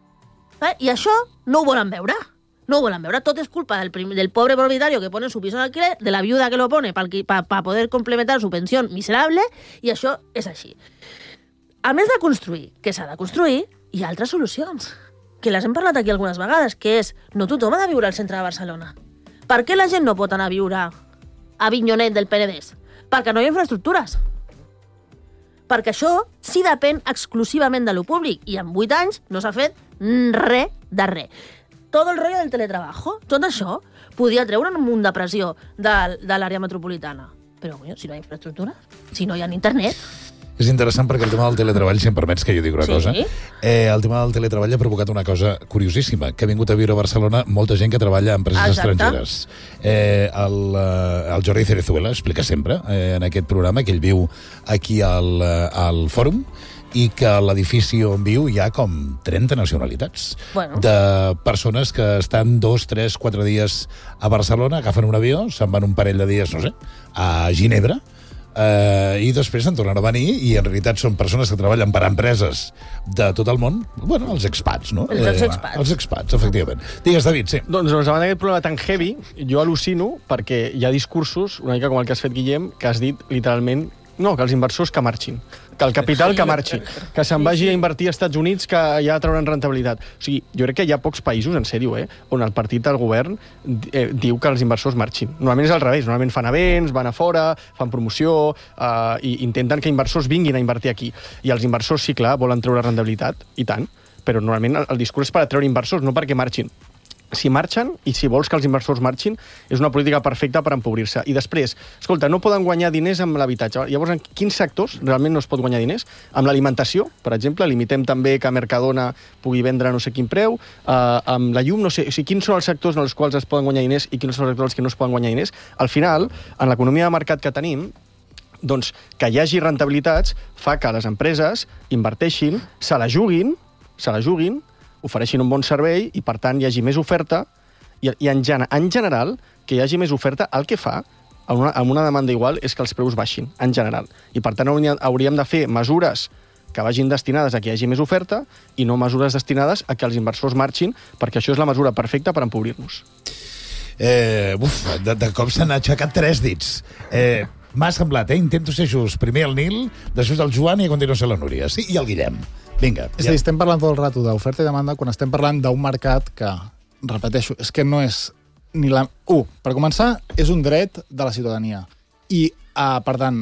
I això no ho volen veure. No ho volen veure. Tot és culpa del, prim, del pobre propietario que pone su piso en alquiler, de la viuda que lo pone para pa, pa poder complementar su pensión miserable, i això és així. A més de construir, que s'ha de construir, hi ha altres solucions, que les hem parlat aquí algunes vegades, que és, no tothom ha de viure al centre de Barcelona. Per què la gent no pot anar a viure a Avinyonet del Penedès? Perquè no hi ha infraestructures. Perquè això sí depèn exclusivament de lo públic, i en vuit anys no s'ha fet res de res. Tot el rotllo del teletrabajo, tot això, podia treure un munt de pressió de, de l'àrea metropolitana. Però, bueno, si no hi ha infraestructures, si no hi ha internet... És interessant perquè el tema del teletreball, si em permets que jo digui una sí. cosa, eh, el tema del teletreball ha provocat una cosa curiosíssima, que ha vingut a viure a Barcelona molta gent que treballa a empreses Exacte. estrangeres. Eh, el, el Jordi Cerezuela explica sempre eh, en aquest programa que ell viu aquí al, al Fòrum i que a l'edifici on viu hi ha com trenta nacionalitats. Bueno. De persones que estan dos, tres, quatre dies a Barcelona, agafen un avió, se'n van un parell de dies, no sé, a Ginebra, Uh, i després en tornen a venir i en realitat són persones que treballen per a empreses de tot el món, bueno, els expats, no? Els eh, expats. Els expats, efectivament. Digues, David, sí. Doncs, doncs davant d'aquest problema tan heavy, jo al·lucino perquè hi ha discursos, una mica com el que has fet, Guillem, que has dit literalment, no, que els inversors que marxin, que el capital que marxi, que se'n vagi a invertir als Estats Units, que ja trauran rentabilitat. O sigui, jo crec que hi ha pocs països, en sèrio, eh, on el partit del govern eh, diu que els inversors marxin. Normalment és al revés, normalment fan events, van a fora, fan promoció, eh, i intenten que inversors vinguin a invertir aquí. I els inversors, sí, clar, volen treure rentabilitat, i tant, però normalment el, el discurs és per atreure inversors, no perquè marxin. Si marxen, i si vols que els inversors marxin, és una política perfecta per empobrir-se. I després, escolta, no poden guanyar diners amb l'habitatge. Llavors, en quins sectors realment no es pot guanyar diners? Amb l'alimentació, per exemple, limitem també que Mercadona pugui vendre no sé quin preu, eh, amb la llum, no sé, o sigui, quins són els sectors en els quals es poden guanyar diners i quins són els sectors que no es poden guanyar diners. Al final, en l'economia de mercat que tenim, doncs, que hi hagi rentabilitats fa que les empreses inverteixin, se la juguin, se la juguin, ofereixin un bon servei i, per tant, hi hagi més oferta i, i en, gen en general, que hi hagi més oferta, el que fa, amb una, amb una demanda igual, és que els preus baixin, en general. I, per tant, hauríem, hauríem de fer mesures que vagin destinades a que hi hagi més oferta i no mesures destinades a que els inversors marxin, perquè això és la mesura perfecta per empobrir-nos. Eh, uf, de, de cop s'han aixecat tres dits. Eh, M'ha semblat, eh? Intento ser just. Primer el Nil, després el Joan i a continuació la Núria. Sí, i el Guillem. Vinga. És a dir, estem parlant tot el rato d'oferta i demanda quan estem parlant d'un mercat que, repeteixo, és que no és ni la... Uh, per començar, és un dret de la ciutadania. I, uh, per tant,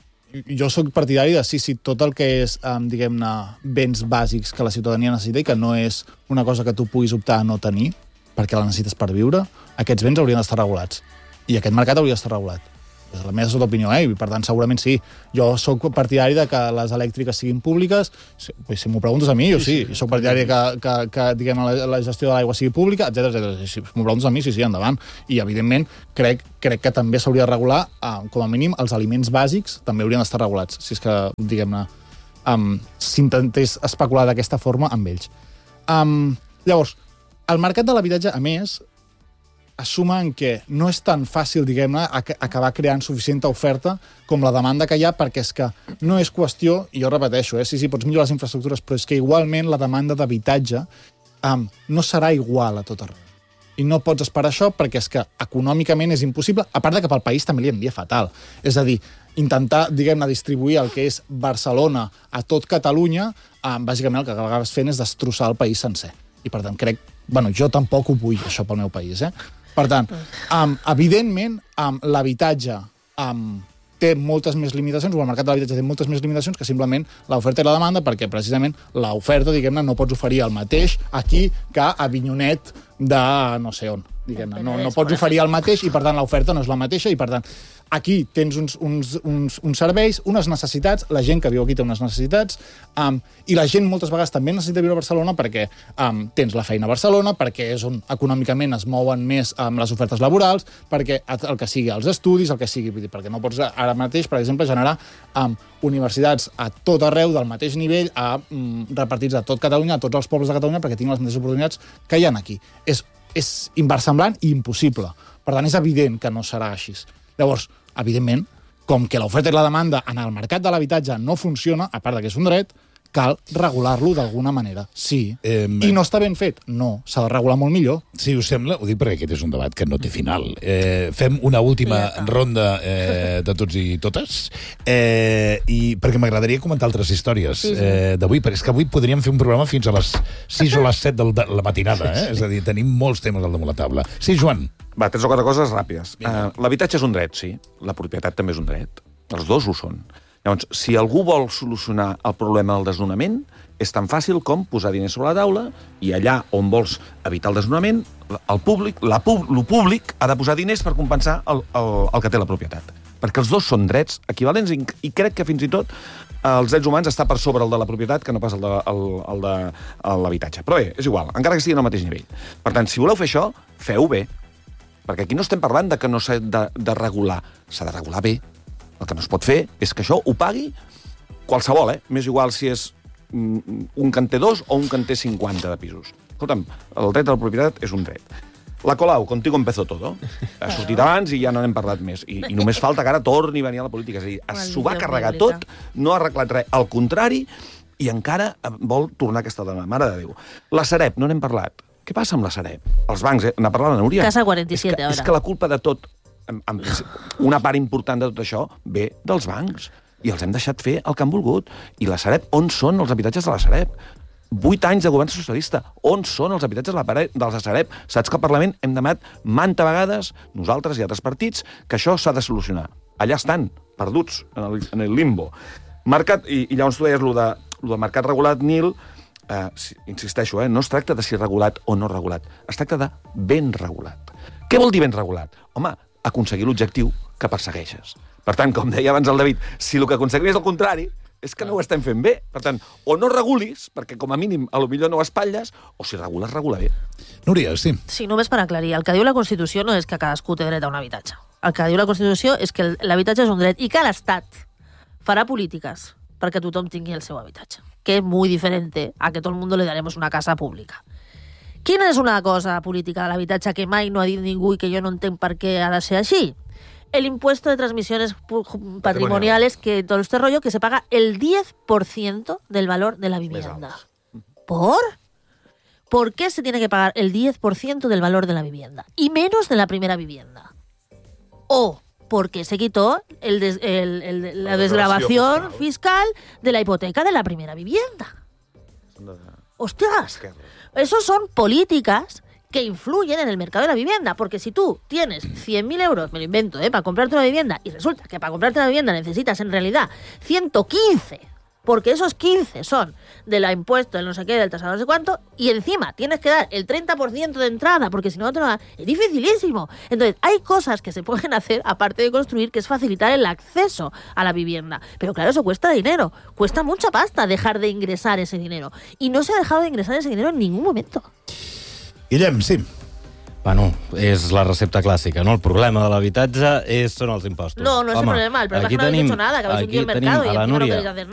jo sóc partidari de sí, sí, tot el que és, um, diguem-ne, béns bàsics que la ciutadania necessita i que no és una cosa que tu puguis optar a no tenir, perquè la necessites per viure, aquests béns haurien d'estar regulats. I aquest mercat hauria d'estar regulat. És la meva sota opinió, eh? I per tant, segurament sí. Jo sóc partidari de que les elèctriques siguin públiques. Si, si m'ho preguntes a mi, jo sí. Soc partidari que, que, que diguem, la, la gestió de l'aigua sigui pública, etcètera etcètera. Si m'ho preguntes a mi, sí, sí, endavant. I, evidentment, crec, crec que també s'hauria de regular, eh, com a mínim, els aliments bàsics també haurien d'estar regulats. Si és que, diguem-ne, um, s'intentés especular d'aquesta forma amb ells. Um, llavors, el mercat de l'habitatge, a més, es suma en què no és tan fàcil, diguem-ne, acabar creant suficient oferta com la demanda que hi ha, perquè és que no és qüestió, i jo repeteixo, eh, sí, sí, pots millorar les infraestructures, però és que igualment la demanda d'habitatge um, no serà igual a tot arreu. I no pots esperar això perquè és que econòmicament és impossible, a part de que pel país també li envia fatal. És a dir, intentar, diguem-ne, distribuir el que és Barcelona a tot Catalunya, um, bàsicament el que acabes fent és destrossar el país sencer. I per tant, crec... Bueno, jo tampoc ho vull, això, pel meu país, eh? Per tant, um, evidentment, um, l'habitatge um, té moltes més limitacions, o el mercat de l'habitatge té moltes més limitacions que simplement l'oferta i la demanda, perquè precisament l'oferta, diguem-ne, no pots oferir el mateix aquí que a Avinyonet de no sé on. Diguem-ne, no, no pots oferir el mateix i, per tant, l'oferta no és la mateixa i, per tant, aquí tens uns, uns, uns, uns serveis, unes necessitats, la gent que viu aquí té unes necessitats, um, i la gent moltes vegades també necessita viure a Barcelona perquè um, tens la feina a Barcelona, perquè és on econòmicament es mouen més um, les ofertes laborals, perquè el que sigui els estudis, el que sigui, perquè no pots ara mateix, per exemple, generar um, universitats a tot arreu del mateix nivell, a, um, repartits a tot Catalunya, a tots els pobles de Catalunya, perquè tinguin les mateixes oportunitats que hi ha aquí. És, és inversemblant i impossible. Per tant, és evident que no serà així. Llavors, evidentment, com que l'oferta i la demanda en el mercat de l'habitatge no funciona, a part que és un dret, cal regular-lo d'alguna manera. Sí. Eh, I no està ben fet? No. S'ha de regular molt millor. Si us sembla, ho dic perquè aquest és un debat que no té final. Eh, fem una última ronda eh, de tots i totes, eh, i perquè m'agradaria comentar altres històries sí, sí. eh, d'avui, perquè és que avui podríem fer un programa fins a les sis o les set de la matinada, eh? És a dir, tenim molts temes al damunt la taula. Sí, Joan? Va, tres o quatre coses ràpides. Uh, L'habitatge és un dret, sí. La propietat també és un dret. Els dos ho són. Llavors, si algú vol solucionar el problema del desnonament, és tan fàcil com posar diners sobre la taula i allà on vols evitar el desnonament, el públic, la pub, lo públic ha de posar diners per compensar el, el, el que té la propietat. Perquè els dos són drets equivalents i, i crec que fins i tot els drets humans està per sobre el de la propietat que no pas el de, el, el de l'habitatge. Però bé, és igual, encara que estigui al mateix nivell. Per tant, si voleu fer això, feu bé. Perquè aquí no estem parlant de que no s'ha de, de regular. S'ha de regular bé. El que no es pot fer és que això ho pagui qualsevol, eh? M'és igual si és un que en té dos o un que en té cinquanta de pisos. Escolta'm, el dret a la propietat és un dret. La Colau, contigo empezó todo. Ha sortit abans i ja no n'hem parlat més. I, i només falta que ara torni a venir a la política. És a dir, s'ho va carregar tot, no ha arreglat res. Al contrari, i encara vol tornar aquesta dona. Mare de Déu. La Sareb, no n'hem parlat. Què passa amb la Sareb? Els bancs, eh? N'ha parlat la Núria. Casa quaranta-set, ara. És que la culpa de tot, una part important de tot això, ve dels bancs. I els hem deixat fer el que han volgut. I la Sareb, on són els habitatges de la Sareb? Vuit anys de govern socialista. On són els habitatges de la Sareb? Saps que al Parlament hem demanat manta vegades, nosaltres i altres partits, que això s'ha de solucionar. Allà estan, perduts, en el, en el limbo. Mercat, i, i llavors tu deies, lo, de, lo del mercat regulat, Nil, eh, insisteixo, eh, no es tracta de si regulat o no regulat, es tracta de ben regulat. Què vol dir ben regulat? Home, aconseguir l'objectiu que persegueixes. Per tant, com deia abans el David, si el que aconseguim és el contrari, és que no ho estem fent bé. Per tant, o no regulis, perquè com a mínim a lo millor no ho espatlles, o si regules, regula bé. Núria, sí. Sí, només per aclarir, el que diu la Constitució no és que cadascú té dret a un habitatge. El que diu la Constitució és que l'habitatge és un dret i que l'Estat farà polítiques perquè tothom tingui el seu habitatge, que és molt diferent a que tot el mundo le daremos una casa pública. Quina és una cosa política de l'habitatge que mai no ha dit ningú i que jo no entenc per què ha de ser així? el impuesto de transmisiones patrimoniales, que todo este rollo, que se paga el diez por ciento del valor de la vivienda. ¿Por? ¿Por qué se tiene que pagar el diez por ciento del valor de la vivienda? Y menos de la primera vivienda. O porque se quitó el des, el, el, la desgravación fiscal de la hipoteca de la primera vivienda. ¡Hostias! Esas son políticas que influyen en el mercado de la vivienda, porque si tú tienes cien mil euros, me lo invento, ¿eh? para comprarte una vivienda, y resulta que para comprarte una vivienda necesitas en realidad ciento quince, porque esos quince son de la impuesto, del no sé qué, del tasado no sé cuánto, y encima tienes que dar el treinta por ciento de entrada, porque si no te lo dan, es dificilísimo. Entonces, hay cosas que se pueden hacer, aparte de construir, que es facilitar el acceso a la vivienda. Pero claro, eso cuesta dinero, cuesta mucha pasta dejar de ingresar ese dinero. Y no se ha dejado de ingresar ese dinero en ningún momento. Guillem, sí. Bueno, és la recepta clàssica, no? El problema de l'habitatge és, són els impostos. No, no es Home, el problema, el problema es que no habéis hecho nada, que habéis hundido el mercado y encima no queréis hacer nada.